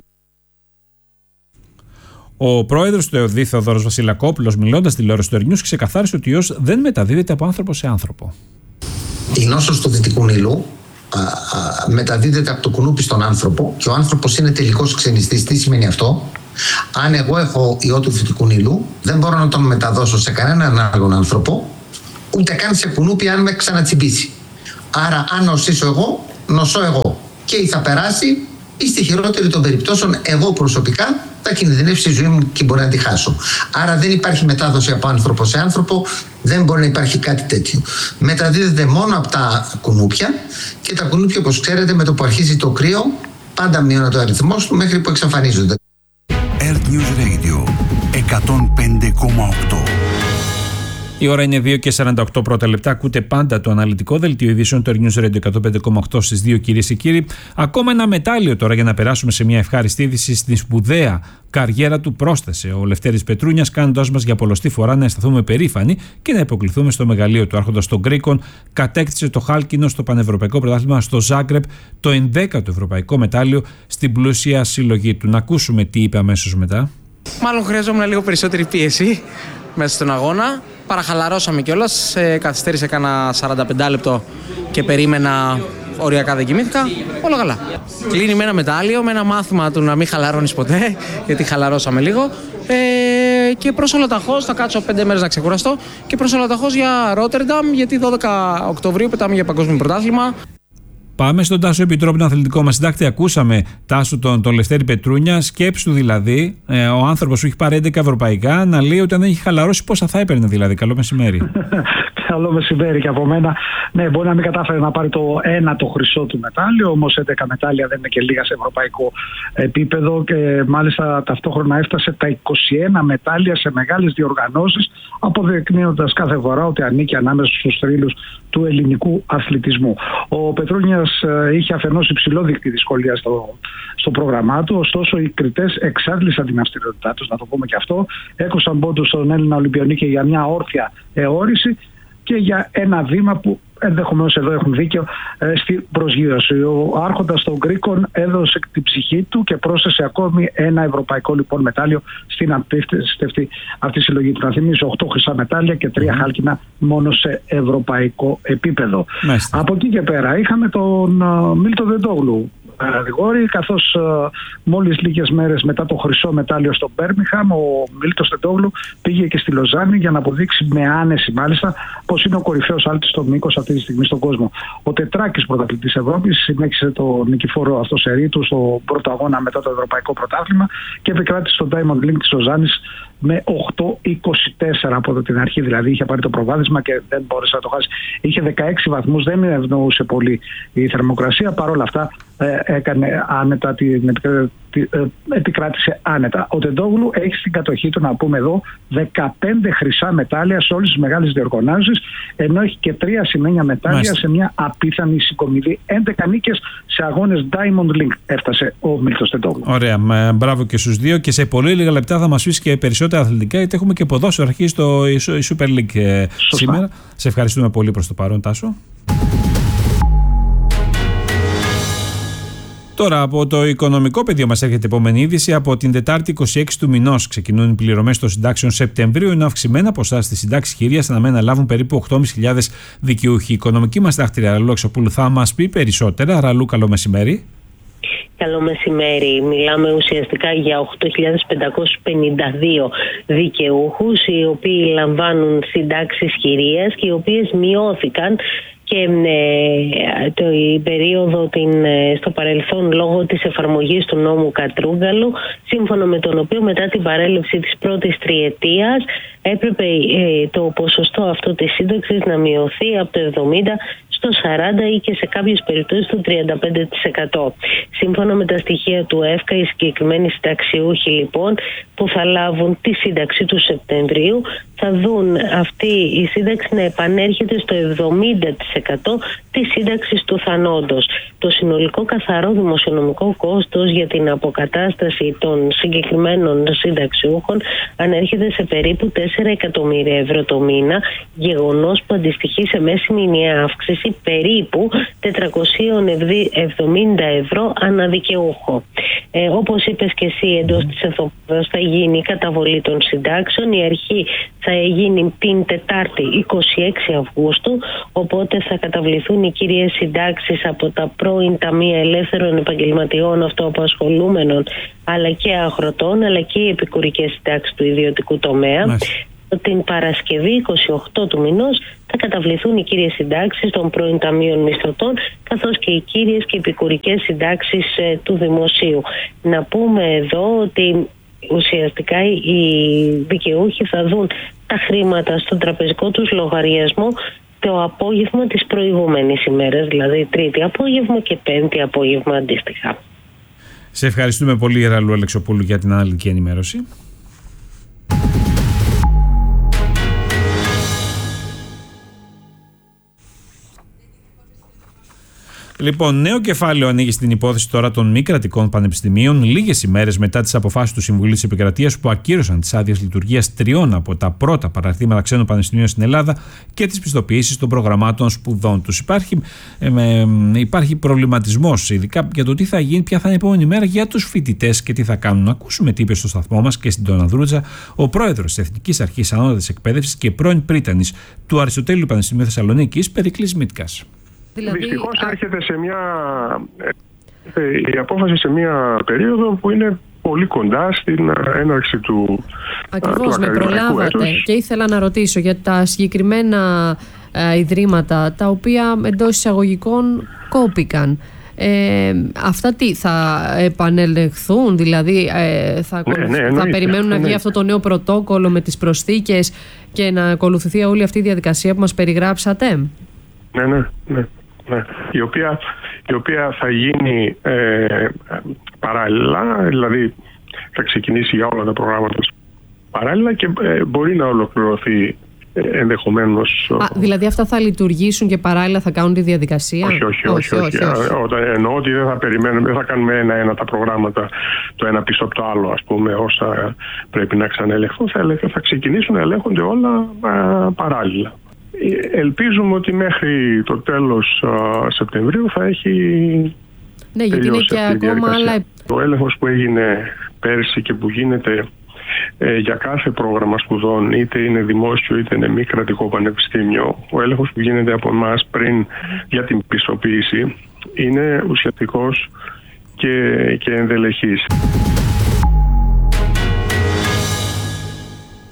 Ο πρόεδρος του ΕΟΔΗ, Θεοδόρος Βασιλακόπουλος, μιλώντας στη τηλεόραση του Ερνιούς, ξεκαθάρισε ότι ο ιός δεν μεταδίδεται από άνθρωπο σε άνθρωπο. Η νόσος του Δυτικού Νείλου α, α, μεταδίδεται από το κουνούπι στον άνθρωπο και ο άνθρωπος είναι τελικός ξενιστής. Τι σημαίνει αυτό? Αν εγώ έχω ιό του Δυτικού Νείλου, δεν μπορώ να τον μεταδώσω σε κανέναν άλλον άνθρωπο, ούτε καν σε κουνούπι αν με ξανατσιμπήσει. Άρα αν νοσήσω εγώ, νοσώ εγώ. Και ή θα περάσει ή στη χειρότερη των περιπτώσεων εγώ προσωπικά θα κινδυνεύσει η ζωή μου και μπορεί να τη χάσω. Άρα δεν υπάρχει μετάδοση από άνθρωπο σε άνθρωπο, δεν μπορεί να υπάρχει κάτι τέτοιο. Μεταδίδεται μόνο από τα κουνούπια και τα κουνούπια, όπως ξέρετε, με το που αρχίζει το κρύο πάντα μειώνεται ο αριθμός του μέχρι που εξαφανίζονται. Earth News Radio εκατόν πέντε κόμμα οκτώ. Η ώρα είναι δύο και σαράντα οκτώ πρώτα λεπτά. Ακούτε πάντα το αναλυτικό δελτίο ειδήσεων του News Radio εκατόν πέντε κόμμα οκτώ στις δύο, κυρίες και κύριοι. Ακόμα ένα μετάλλιο τώρα για να περάσουμε σε μια ευχάριστη είδηση. Στην σπουδαία καριέρα του πρόσθεσε ο Λευτέρης Πετρούνιας, κάνοντάς μας για πολλοστή φορά να αισθανθούμε περήφανοι και να υποκληθούμε στο μεγαλείο του. Άρχοντας των Γκρίκων, κατέκτησε το χάλκινο στο Πανευρωπαϊκό Πρωτάθλημα στο Ζάγκρεπ, το ενδέκατο ευρωπαϊκό μετάλλιο στην πλούσια συλλογή του. Να ακούσουμε τι είπε αμέσως μετά. Μάλλον χρειαζόμουν λίγο περισσότερη πίεση μέσα στον αγώνα. Παραχαλαρώσαμε κιόλας. Ε, καθυστέρησε κάνα σαράντα πέντε λεπτό και περίμενα. Οριακά δεν κοιμήθηκα. Όλα καλά. Κλείνει με ένα μετάλλιο, με ένα μάθημα του να μην χαλαρώνεις ποτέ, γιατί χαλαρώσαμε λίγο. Ε, και προς ολοταχώς θα κάτσω πέντε μέρες να ξεκουραστώ. Και προς ολοταχώς για Ρότερνταμ, γιατί δώδεκα Οκτωβρίου πετάμε για παγκόσμιο πρωτάθλημα. Πάμε στον Τάσο Επιτρόπου, τον αθλητικό μας συντάκτη. Ακούσαμε, Τάσο, τον, τον Λευτέρη Πετρούνια. Σκέψου δηλαδή, ε, ο άνθρωπος που έχει πάρει έντεκα ευρωπαϊκά, να λέει ότι αν δεν έχει χαλαρώσει, πόσα θα έπαιρνε δηλαδή. Καλό μεσημέρι. Καλό μεσημέρι και από μένα. Ναι, μπορεί να μην κατάφερε να πάρει το ένα το χρυσό του μετάλλιο, όμως έντεκα μετάλλια δεν είναι και λίγα σε ευρωπαϊκό επίπεδο και μάλιστα ταυτόχρονα έφτασε τα είκοσι ένα μετάλλια σε μεγάλες διοργανώσεις, αποδεικνύοντας κάθε φορά ότι ανήκει ανάμεσα στους θρύλους του ελληνικού αθλητισμού. Ο Πετρούνιας είχε αφενός υψηλό δείκτη δυσκολία στο, στο πρόγραμμά του, ωστόσο οι κριτές εξάντλησαν την αυστηρότητά τους, να το πούμε και αυτό. Έκοσαν πόντους στον Έλληνα Ολυμπιονίκη για μια όρθια εώρηση και για ένα βήμα που ενδεχομένως εδώ έχουν δίκιο ε, στην προσγείωση. Ο άρχοντας των Γκρίκων έδωσε την ψυχή του και πρόσθεσε ακόμη ένα ευρωπαϊκό λοιπόν μετάλλιο στην απίστευτη αυτή συλλογή του. Να θυμίσω οκτώ χρυσά μετάλλια και τρία mm. χάλκινα μόνο σε ευρωπαϊκό επίπεδο. Μάλιστα. Από εκεί και πέρα είχαμε τον uh, Μίλτο Δεντόγλου, Γρηγόρη, καθώς uh, μόλις λίγες μέρες μετά το χρυσό μετάλλιο στο Μπέρμιχαμ, ο Μίλτος Τεντόγλου πήγε και στη Λοζάνη για να αποδείξει με άνεση μάλιστα πως είναι ο κορυφαίος άλτης στο μήκος αυτή τη στιγμή στον κόσμο. Ο τετράκης πρωταθλητής Ευρώπης συνέχισε το νικηφόρο αυτό σερί του στο πρώτο αγώνα μετά το Ευρωπαϊκό Πρωτάθλημα και επικράτησε στο Diamond League της Λοζάνης με οκτώ είκοσι τέσσερα από την αρχή, δηλαδή είχε πάρει το προβάδισμα και δεν μπόρεσε να το χάσει. Είχε δεκαέξι βαθμούς, δεν ευνοούσε πολύ η θερμοκρασία, παρόλα αυτά έκανε άνετα την επικράτησε άνετα. Ο Τεντόγλου έχει στην κατοχή του, να πούμε εδώ, δεκαπέντε χρυσά μετάλλια σε όλες τις μεγάλες διοργανώσεις, ενώ έχει και τρία σημαίνια μετάλλια Μάλιστα. σε μια απίθανη συγκομιδή. έντεκα νίκες σε αγώνες Diamond League έφτασε ο Μίλτος Τεντόγλου. Ωραία, μπράβο και στους δύο, και σε πολύ λίγα λεπτά θα μας πεις και περισσότερα αθλητικά, γιατί έχουμε και ποδόσφαιρο, αρχίζει το, η Super League Σωστά. σήμερα. Σε ευχαριστούμε πολύ προς το παρόν, Τάσο. Τώρα, από το οικονομικό πεδίο μας έρχεται η επόμενη είδηση. Από την Τετάρτη είκοσι έξι του μηνός ξεκινούν οι πληρωμές των συντάξεων Σεπτεμβρίου, ενώ αυξημένα ποσά στις συντάξεις χειρίας αναμένουν να λάβουν περίπου οκτώ χιλιάδες πεντακόσιοι δικαιούχοι. Η οικονομική μας δάχτυλα Ραλού Εξοπούλου θα μας πει περισσότερα. Ραλού, καλό μεσημέρι. Καλό μεσημέρι. Μιλάμε ουσιαστικά για οκτώ χιλιάδες πεντακόσιους πενήντα δύο δικαιούχους, οι οποίοι λαμβάνουν συντάξεις χειρίας και οι οποίες μειώθηκαν και ε, το, η περίοδο την, ε, στο παρελθόν λόγω της εφαρμογής του νόμου Κατρούγκαλου, σύμφωνα με τον οποίο μετά την παρέλευση της πρώτης τριετίας έπρεπε ε, το ποσοστό αυτό της σύνταξης να μειωθεί από το εβδομήντα στο σαράντα ή και σε κάποιες περιπτώσεις το τριάντα πέντε τοις εκατό. Σύμφωνα με τα στοιχεία του ΕΦΚΑ, οι συγκεκριμένοι συνταξιούχοι λοιπόν που θα λάβουν τη σύνταξη του Σεπτεμβρίου θα δουν αυτή η σύνταξη να επανέρχεται στο εβδομήντα τοις εκατό της σύνταξης του θανόντος. Το συνολικό καθαρό δημοσιονομικό κόστος για την αποκατάσταση των συγκεκριμένων συνταξιούχων ανέρχεται σε περίπου τέσσερα εκατομμύρια ευρώ το μήνα, γεγονός που αντιστοιχεί σε μέση μηνιαία αύξηση περίπου τετρακόσια εβδομήντα ευρώ αναδικαιούχο. Ε, όπως είπες και εσύ, εντός της εβδομάδας θα γίνει η καταβολή των συντάξεων. Η αρχή θα γίνει την Τετάρτη είκοσι έξι Αυγούστου, οπότε θα καταβληθούν οι κύριες συντάξεις από τα πρώην Ταμεία Ελεύθερων Επαγγελματιών Αυτοαπασχολούμενων αλλά και αγροτών, αλλά και οι επικουρικές συντάξεις του ιδιωτικού τομέα. Μάλιστα. Την Παρασκευή είκοσι οκτώ του μηνός θα καταβληθούν οι κύριες συντάξεις των πρώην ταμείων μισθωτών, καθώς και οι κύριες και επικουρικές συντάξεις ε, του δημοσίου. Να πούμε εδώ ότι ουσιαστικά οι δικαιούχοι θα δουν τα χρήματα στον τραπεζικό τους λογαριασμό το απόγευμα της προηγούμενης ημέρας, δηλαδή Τρίτη απόγευμα και Πέμπτη απόγευμα αντίστοιχα. Σε ευχαριστούμε πολύ, Ραλού Αλεξοπούλου, για την αναλυτική ενημέρωση. Λοιπόν, νέο κεφάλαιο ανοίγει στην υπόθεση τώρα των μη κρατικών πανεπιστημίων, λίγες ημέρες μετά τις αποφάσεις του Συμβουλίου της Επικρατείας που ακύρωσαν τις άδειες λειτουργίας τριών από τα πρώτα παραρτήματα ξένων πανεπιστημίων στην Ελλάδα και τις πιστοποιήσεις των προγραμμάτων σπουδών τους. Υπάρχει, ε, ε, υπάρχει προβληματισμός, ειδικά για το τι θα γίνει, ποια θα είναι η επόμενη μέρα για τους φοιτητές και τι θα κάνουν. Να ακούσουμε τι είπε στο σταθμό μας και στην Τόνα Δρούτζα ο πρόεδρος της Εθνικής Αρχής Ανώτατης Εκπαίδευσης και πρώην πρίτανης του Αριστοτέλειου Πανεπιστημίου Θεσσαλονίκης, Περικλής Μίτκας. Δηλαδή... Δυστυχώς έρχεται σε μια, η απόφαση σε μια περίοδο που είναι πολύ κοντά στην έναρξη του, Ακριβώς, του με προλάβατε έτους. Και ήθελα να ρωτήσω για τα συγκεκριμένα ε, ιδρύματα τα οποία εντός εισαγωγικών κόπηκαν. Ε, αυτά τι θα επανελεχθούν, δηλαδή ε, θα, ναι, ναι, θα εννοείται, περιμένουν να βγει ναι. αυτό το νέο πρωτόκολλο με τις προσθήκες και να ακολουθηθεί όλη αυτή η διαδικασία που μας περιγράψατε? Ναι, ναι, ναι. Ναι, η, οποία, η οποία θα γίνει ε, παράλληλα, δηλαδή θα ξεκινήσει για όλα τα προγράμματα παράλληλα και ε, μπορεί να ολοκληρωθεί ε, ενδεχομένως. Α, δηλαδή αυτά θα λειτουργήσουν και παράλληλα θα κάνουν τη διαδικασία? Όχι, όχι, όχι. όχι, όχι, όχι. Όταν εννοώ ότι δεν θα περιμένουμε, δεν θα κάνουμε ένα-ένα τα προγράμματα το ένα πίσω από το άλλο, ας πούμε, όσα πρέπει να ξαναελεγχθούν, θα, θα ξεκινήσουν να ελέγχονται όλα α, παράλληλα. Ελπίζουμε ότι μέχρι το τέλος α, Σεπτεμβρίου θα έχει ναι, γιατί είναι και ακόμα άλλα... Ο έλεγχος που έγινε πέρσι και που γίνεται ε, για κάθε πρόγραμμα σπουδών, είτε είναι δημόσιο είτε είναι μη κρατικό πανεπιστήμιο, ο έλεγχος που γίνεται από εμάς πριν για την πιστοποίηση είναι ουσιαστικός και, και ενδελεχής.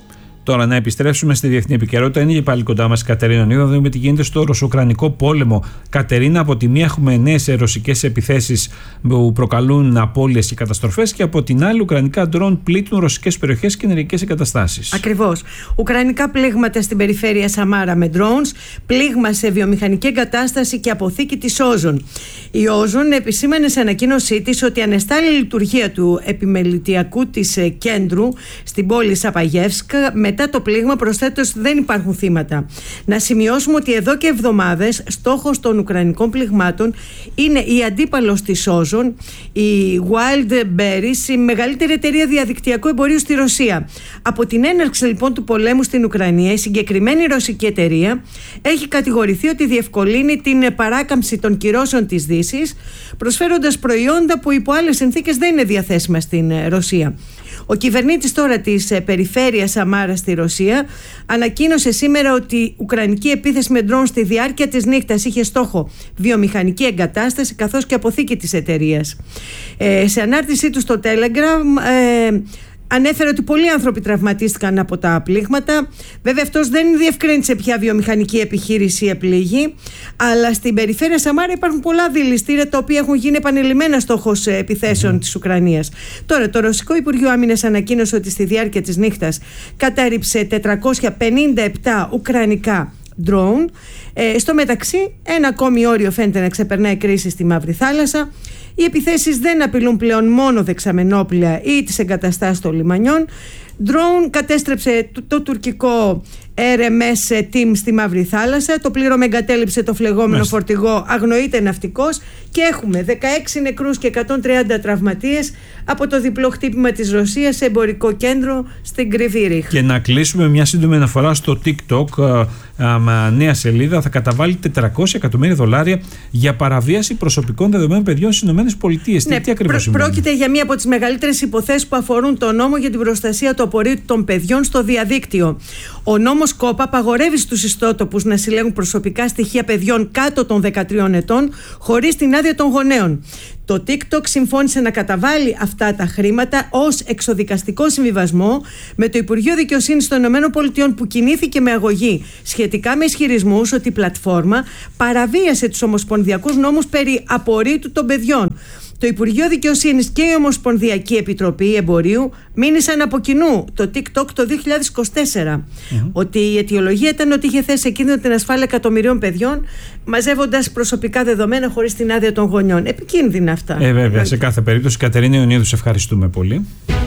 Τώρα, να επιστρέψουμε στη διεθνή επικαιρότητα. Είναι και πάλι κοντά μας η Κατερίνα Νίδα. Να δούμε τι γίνεται στο ρωσο-ουκρανικό πόλεμο. Κατερίνα, από τη μία έχουμε νέες ρωσικές επιθέσεις που προκαλούν απώλειες και καταστροφές, και από την άλλη, ουκρανικά ντρόν πλήττουν ρωσικές περιοχές και ενεργειακές εγκαταστάσεις. Ακριβώς. Ουκρανικά πλήγματα στην περιφέρεια Σαμάρα με drones, πλήγμα σε βιομηχανική εγκατάσταση και αποθήκη της Όζον. Η Όζον επισήμανε σε ανακοίνωσή της ότι ανεστάλλει η λειτουργία του επιμελητιακού της κέντρου στην πόλη Σαπαγεύσκα. Μετά το πλήγμα, προσθέτως, δεν υπάρχουν θύματα. Να σημειώσουμε ότι εδώ και εβδομάδες στόχος των ουκρανικών πληγμάτων είναι η αντίπαλος της Όζον, η Wildberries, η μεγαλύτερη εταιρεία διαδικτυακού εμπορίου στη Ρωσία. Από την έναρξη λοιπόν του πολέμου στην Ουκρανία, η συγκεκριμένη ρωσική εταιρεία έχει κατηγορηθεί ότι διευκολύνει την παράκαμψη των κυρώσεων της Δύσης, προσφέροντας προϊόντα που υπό άλλες συνθήκες δεν είναι διαθέσιμα στην Ρωσία. Ο κυβερνήτης τώρα της περιφέρειας Σαμάρα στη Ρωσία ανακοίνωσε σήμερα ότι η ουκρανική επίθεση με ντρόν στη διάρκεια της νύχτας είχε στόχο βιομηχανική εγκατάσταση καθώς και αποθήκη της εταιρείας. Ε, σε ανάρτησή του στο Telegram ε, ανέφερε ότι πολλοί άνθρωποι τραυματίστηκαν από τα πλήγματα. Βέβαια, αυτός δεν διευκρίνησε ποια βιομηχανική επιχείρηση επλήγει, αλλά στην περιφέρεια Σαμάρα υπάρχουν πολλά δηληστήρια τα οποία έχουν γίνει επανειλημμένα στόχος επιθέσεων mm. της Ουκρανίας. Τώρα, το Ρωσικό Υπουργείο Άμυνας ανακοίνωσε ότι στη διάρκεια της νύχτας κατάρριψε τετρακόσια πενήντα επτά ουκρανικά drone. Ε, στο μεταξύ, ένα ακόμη όριο φαίνεται να ξεπερνάει κρίση στη Μαύρη Θάλασσα. Οι επιθέσεις δεν απειλούν πλέον μόνο δεξαμενόπλαια ή τις εγκαταστάσεις των λιμανιών. Drone κατέστρεψε το, το τουρκικό αρ εμ ες Team στη Μαύρη Θάλασσα. Το πλήρωμα εγκατέλειψε το φλεγόμενο Μες. φορτηγό, αγνοείται ναυτικός, και έχουμε δεκαέξι νεκρούς και εκατόν τριάντα τραυματίες από το διπλό χτύπημα της Ρωσίας σε εμπορικό κέντρο στην Κρυβή. Και να κλείσουμε μια σύντομη αναφορά στο TikTok. Α, α, νέα σελίδα θα καταβάλει τετρακόσια εκατομμύρια δολάρια για παραβίαση προσωπικών δεδομένων παιδιών στις ΗΠΑ. Ναι, τι ακριβώς πρό, πρόκειται για μία από τις μεγαλύτερες υποθέσεις που αφορούν τον νόμο για την προστασία του απορρίτου των παιδιών στο διαδίκτυο. Ο νόμος ΚΟΠΑ απαγορεύει στους ιστότοπους να συλλέγουν προσωπικά στοιχεία παιδιών κάτω των δεκατριών ετών χωρίς την άδεια των γονέων. Το TikTok συμφώνησε να καταβάλει αυτά τα χρήματα ως εξοδικαστικό συμβιβασμό με το Υπουργείο Δικαιοσύνης των ΗΠΑ, που κινήθηκε με αγωγή σχετικά με ισχυρισμούς ότι η πλατφόρμα παραβίασε τους ομοσπονδιακούς νόμους περί απορρίτου των παιδιών. Το Υπουργείο Δικαιοσύνης και η Ομοσπονδιακή Επιτροπή Εμπορίου μήνυσαν από κοινού το TikTok το δύο χιλιάδες είκοσι τέσσερα mm-hmm. ότι η αιτιολογία ήταν ότι είχε θέσει σε κίνδυνο την ασφάλεια εκατομμυρίων παιδιών, μαζεύοντας προσωπικά δεδομένα χωρίς την άδεια των γονιών. Επικίνδυνα αυτά. Ε, βέβαια, σε κάθε περίπτωση. Κατερίνα Ιωνίδου, σε ευχαριστούμε πολύ.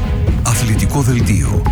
Αθλητικό δελτίο.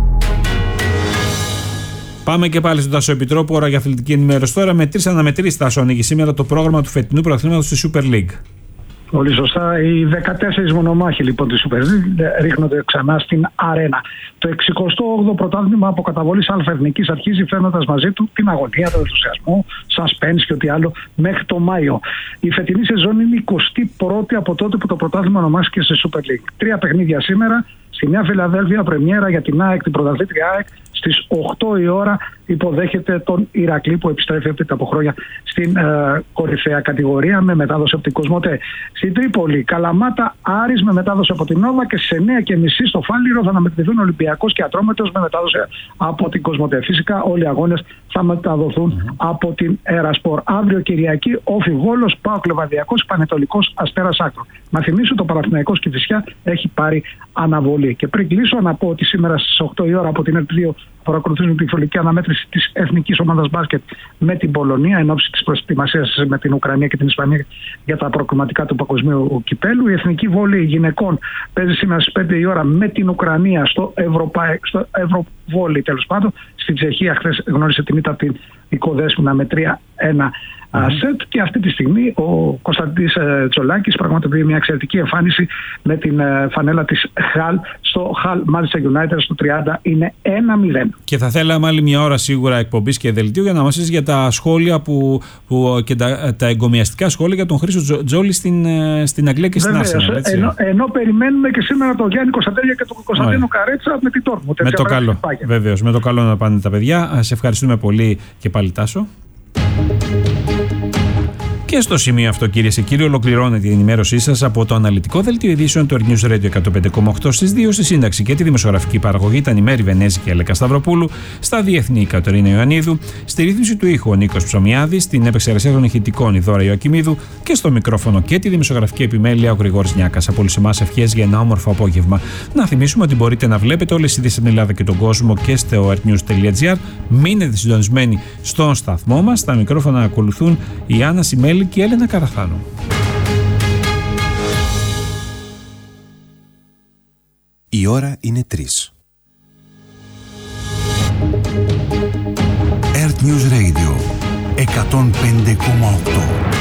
Πάμε και πάλι στον Τάσο Επιτρόπου, ώρα για αθλητική ενημέρωση. Τώρα, με τρεις αναμετρήσεις, Τάσο, ανοίγει σήμερα το πρόγραμμα του φετινού πρωταθλήματος στη Super League. Πολύ σωστά. Οι δεκατέσσερις μονομάχοι λοιπόν της Super League ρίχνονται ξανά στην αρένα. Το εξηκοστό όγδοο πρωτάθλημα από καταβολής αλφα-εθνικής αρχίζει, φέρνοντας μαζί του την αγωνία, τον ενθουσιασμό, suspense και ό,τι άλλο μέχρι το Μάιο. Η φετινή σεζόν είναι η εικοστή πρώτη από τότε που το πρωτάθλημα ονομάστηκε σε Super League. Τρία παιχνίδια σήμερα. Στη Νέα Φιλαδέλφια, πρεμιέρα για την ΑΕΚ, την πρωταθλήτρια ΑΕΚ. Στις οκτώ η ώρα υποδέχεται τον Ηρακλή, που επιστρέφει από χρόνια στην ε, κορυφαία κατηγορία, με μετάδοση από την Κοσμοτέ. Στην Τρίπολη, Καλαμάτα, Άρης με μετάδοση από την Νόβα, και στις εννιά και μισή στο Φάληρο θα αναμετρηθούν Ολυμπιακός και Ατρόμητος με μετάδοση από την Κοσμοτέ. Φυσικά όλοι οι αγώνες θα μεταδοθούν mm-hmm. από την Ερασπορ. Αύριο Κυριακή, Όφι Βόλος, ΠΑΟΚ Λεβαδιακός, Πανετολικός, Αστέρας Άκρο. Να θυμίσω, το Παναθηναϊκός Κηφισιά έχει πάρει αναβολή. Και πριν κλείσω, να πω ότι σήμερα στις οκτώ η ώρα από την ΕΡΤ δύο παρακολουθήσουμε τη φιλική αναμέτρηση της εθνικής ομάδας μπάσκετ με την Πολωνία εν ώψη της προετοιμασίας με την Ουκρανία και την Ισπανία για τα προκριματικά του παγκοσμίου κυπέλου. Η εθνική βόλεϊ γυναικών παίζει σήμερα στις πέντε η ώρα με την Ουκρανία στο, Ευρωπα... στο Ευρωβόλεϊ, τέλος πάντων. Στην Τσεχία χθες γνώρισε την ήττα την Οικοδέσποινα με τρία ένα mm-hmm. σετ, και αυτή τη στιγμή ο Κωνσταντής ε, Τσολάκης πραγματοποιεί μια εξαιρετική εμφάνιση με την ε, φανέλα της Χαλ στο Χαλ Manchester United στο τριάντα, είναι ένα μηδέν. Και θα θέλαμε άλλη μια ώρα σίγουρα εκπομπής και δελτίου για να μας πεις για τα σχόλια που, που, και τα, τα εγκομιαστικά σχόλια για τον Χρήστο Τζόλι στην, στην Αγγλία και στην Arsenal. Ενώ, ενώ περιμένουμε και σήμερα τον Γιάννη Κωνσταντέλια και τον Κωνσταντίνο Καρέτσα με την Τόρμουντ. Με το καλό, βεβαίως, με το καλό να πάνε τα παιδιά. Σε ευχαριστούμε πολύ και πάλι, Τάσο. Και Και στο σημείο αυτό, κυρίες και κύριοι, ολοκληρώνεται η ενημέρωσή σας από το αναλυτικό δελτίο ειδήσεων του Earth News Radio εκατόν πέντε κόμμα οκτώ στις δύο. Στη σύνταξη και τη δημοσιογραφική παραγωγή ήταν η Μέρη Βενέζη και η Έλεκα Σταυροπούλου. Στα διεθνή, η Κατερίνα Ιωαννίδου. Στη ρύθμιση του ήχου, ο Νίκος Ψωμιάδης. Στην επεξεργασία των ηχητικών, η Δώρα Ιωακημίδου. Και στο μικρόφωνο και τη δημοσιογραφική επιμέλεια, ο Γρηγόρης Νιάκας. Από όλους εμάς, ευχές για ένα όμορφο απόγευμα. Να θυμίσουμε ότι μπορείτε να βλέπετε όλες τις ειδήσεις στην Ελλάδα και τον κόσμο και στο earthnews τελεία gr. Μείνετε συντονισμένοι στον σταθμό μας. Στα μικρόφωνα ακολουθούν η Άννα Σιμέλη και η Έλενα Καραθάνου. Η ώρα είναι τρεις. Earth News Radio εκατόν πέντε κόμμα οκτώ.